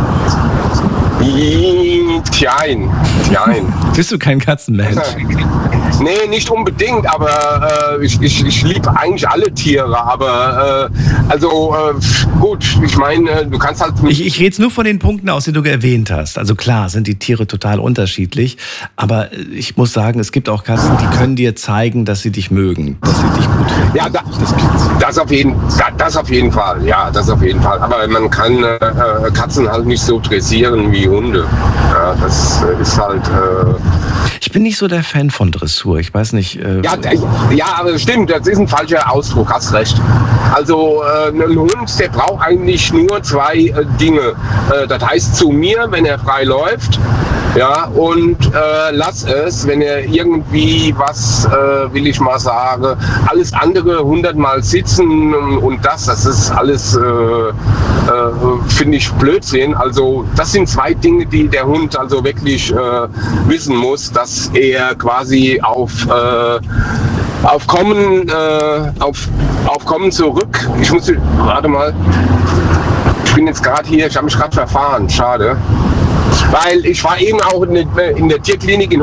Tjein, tjein.
Bist du kein Katzenmensch?
Nee, nicht unbedingt, aber äh, ich, ich, ich liebe eigentlich alle Tiere, aber äh, also äh, gut, ich meine, du kannst halt...
Ich, ich rede jetzt nur von den Punkten aus, die du erwähnt hast. Also klar sind die Tiere total unterschiedlich, aber ich muss sagen, es gibt auch Katzen, die können dir zeigen, dass sie dich mögen, dass sie dich gut finden.
Ja, da, das, das, auf jeden, das auf jeden Fall, ja, das auf jeden Fall. Aber man kann äh, Katzen halt nicht so dressieren wie Hunde. Ja, das ist halt... Äh
ich bin nicht so der Fan von Dressur. Ich weiß nicht... Äh
ja, ja, aber stimmt, das ist ein falscher Ausdruck, hast recht. Also äh, ein Hund, der braucht eigentlich nur zwei äh, Dinge. Äh, das heißt zu mir, wenn er frei läuft, ja, und äh, lass es, wenn er irgendwie was, äh, will ich mal sagen, alles andere hundertmal sitzen und, und das, das ist alles, äh, äh, finde ich, Blödsinn. Also das sind zwei Dinge, die der Hund also wirklich äh, wissen muss, dass er quasi auf, äh, auf Kommen, äh, auf, auf Kommen zurück, ich muss, warte mal, ich bin jetzt gerade hier, ich habe mich gerade verfahren, schade. Weil ich war eben auch in der, in der Tierklinik in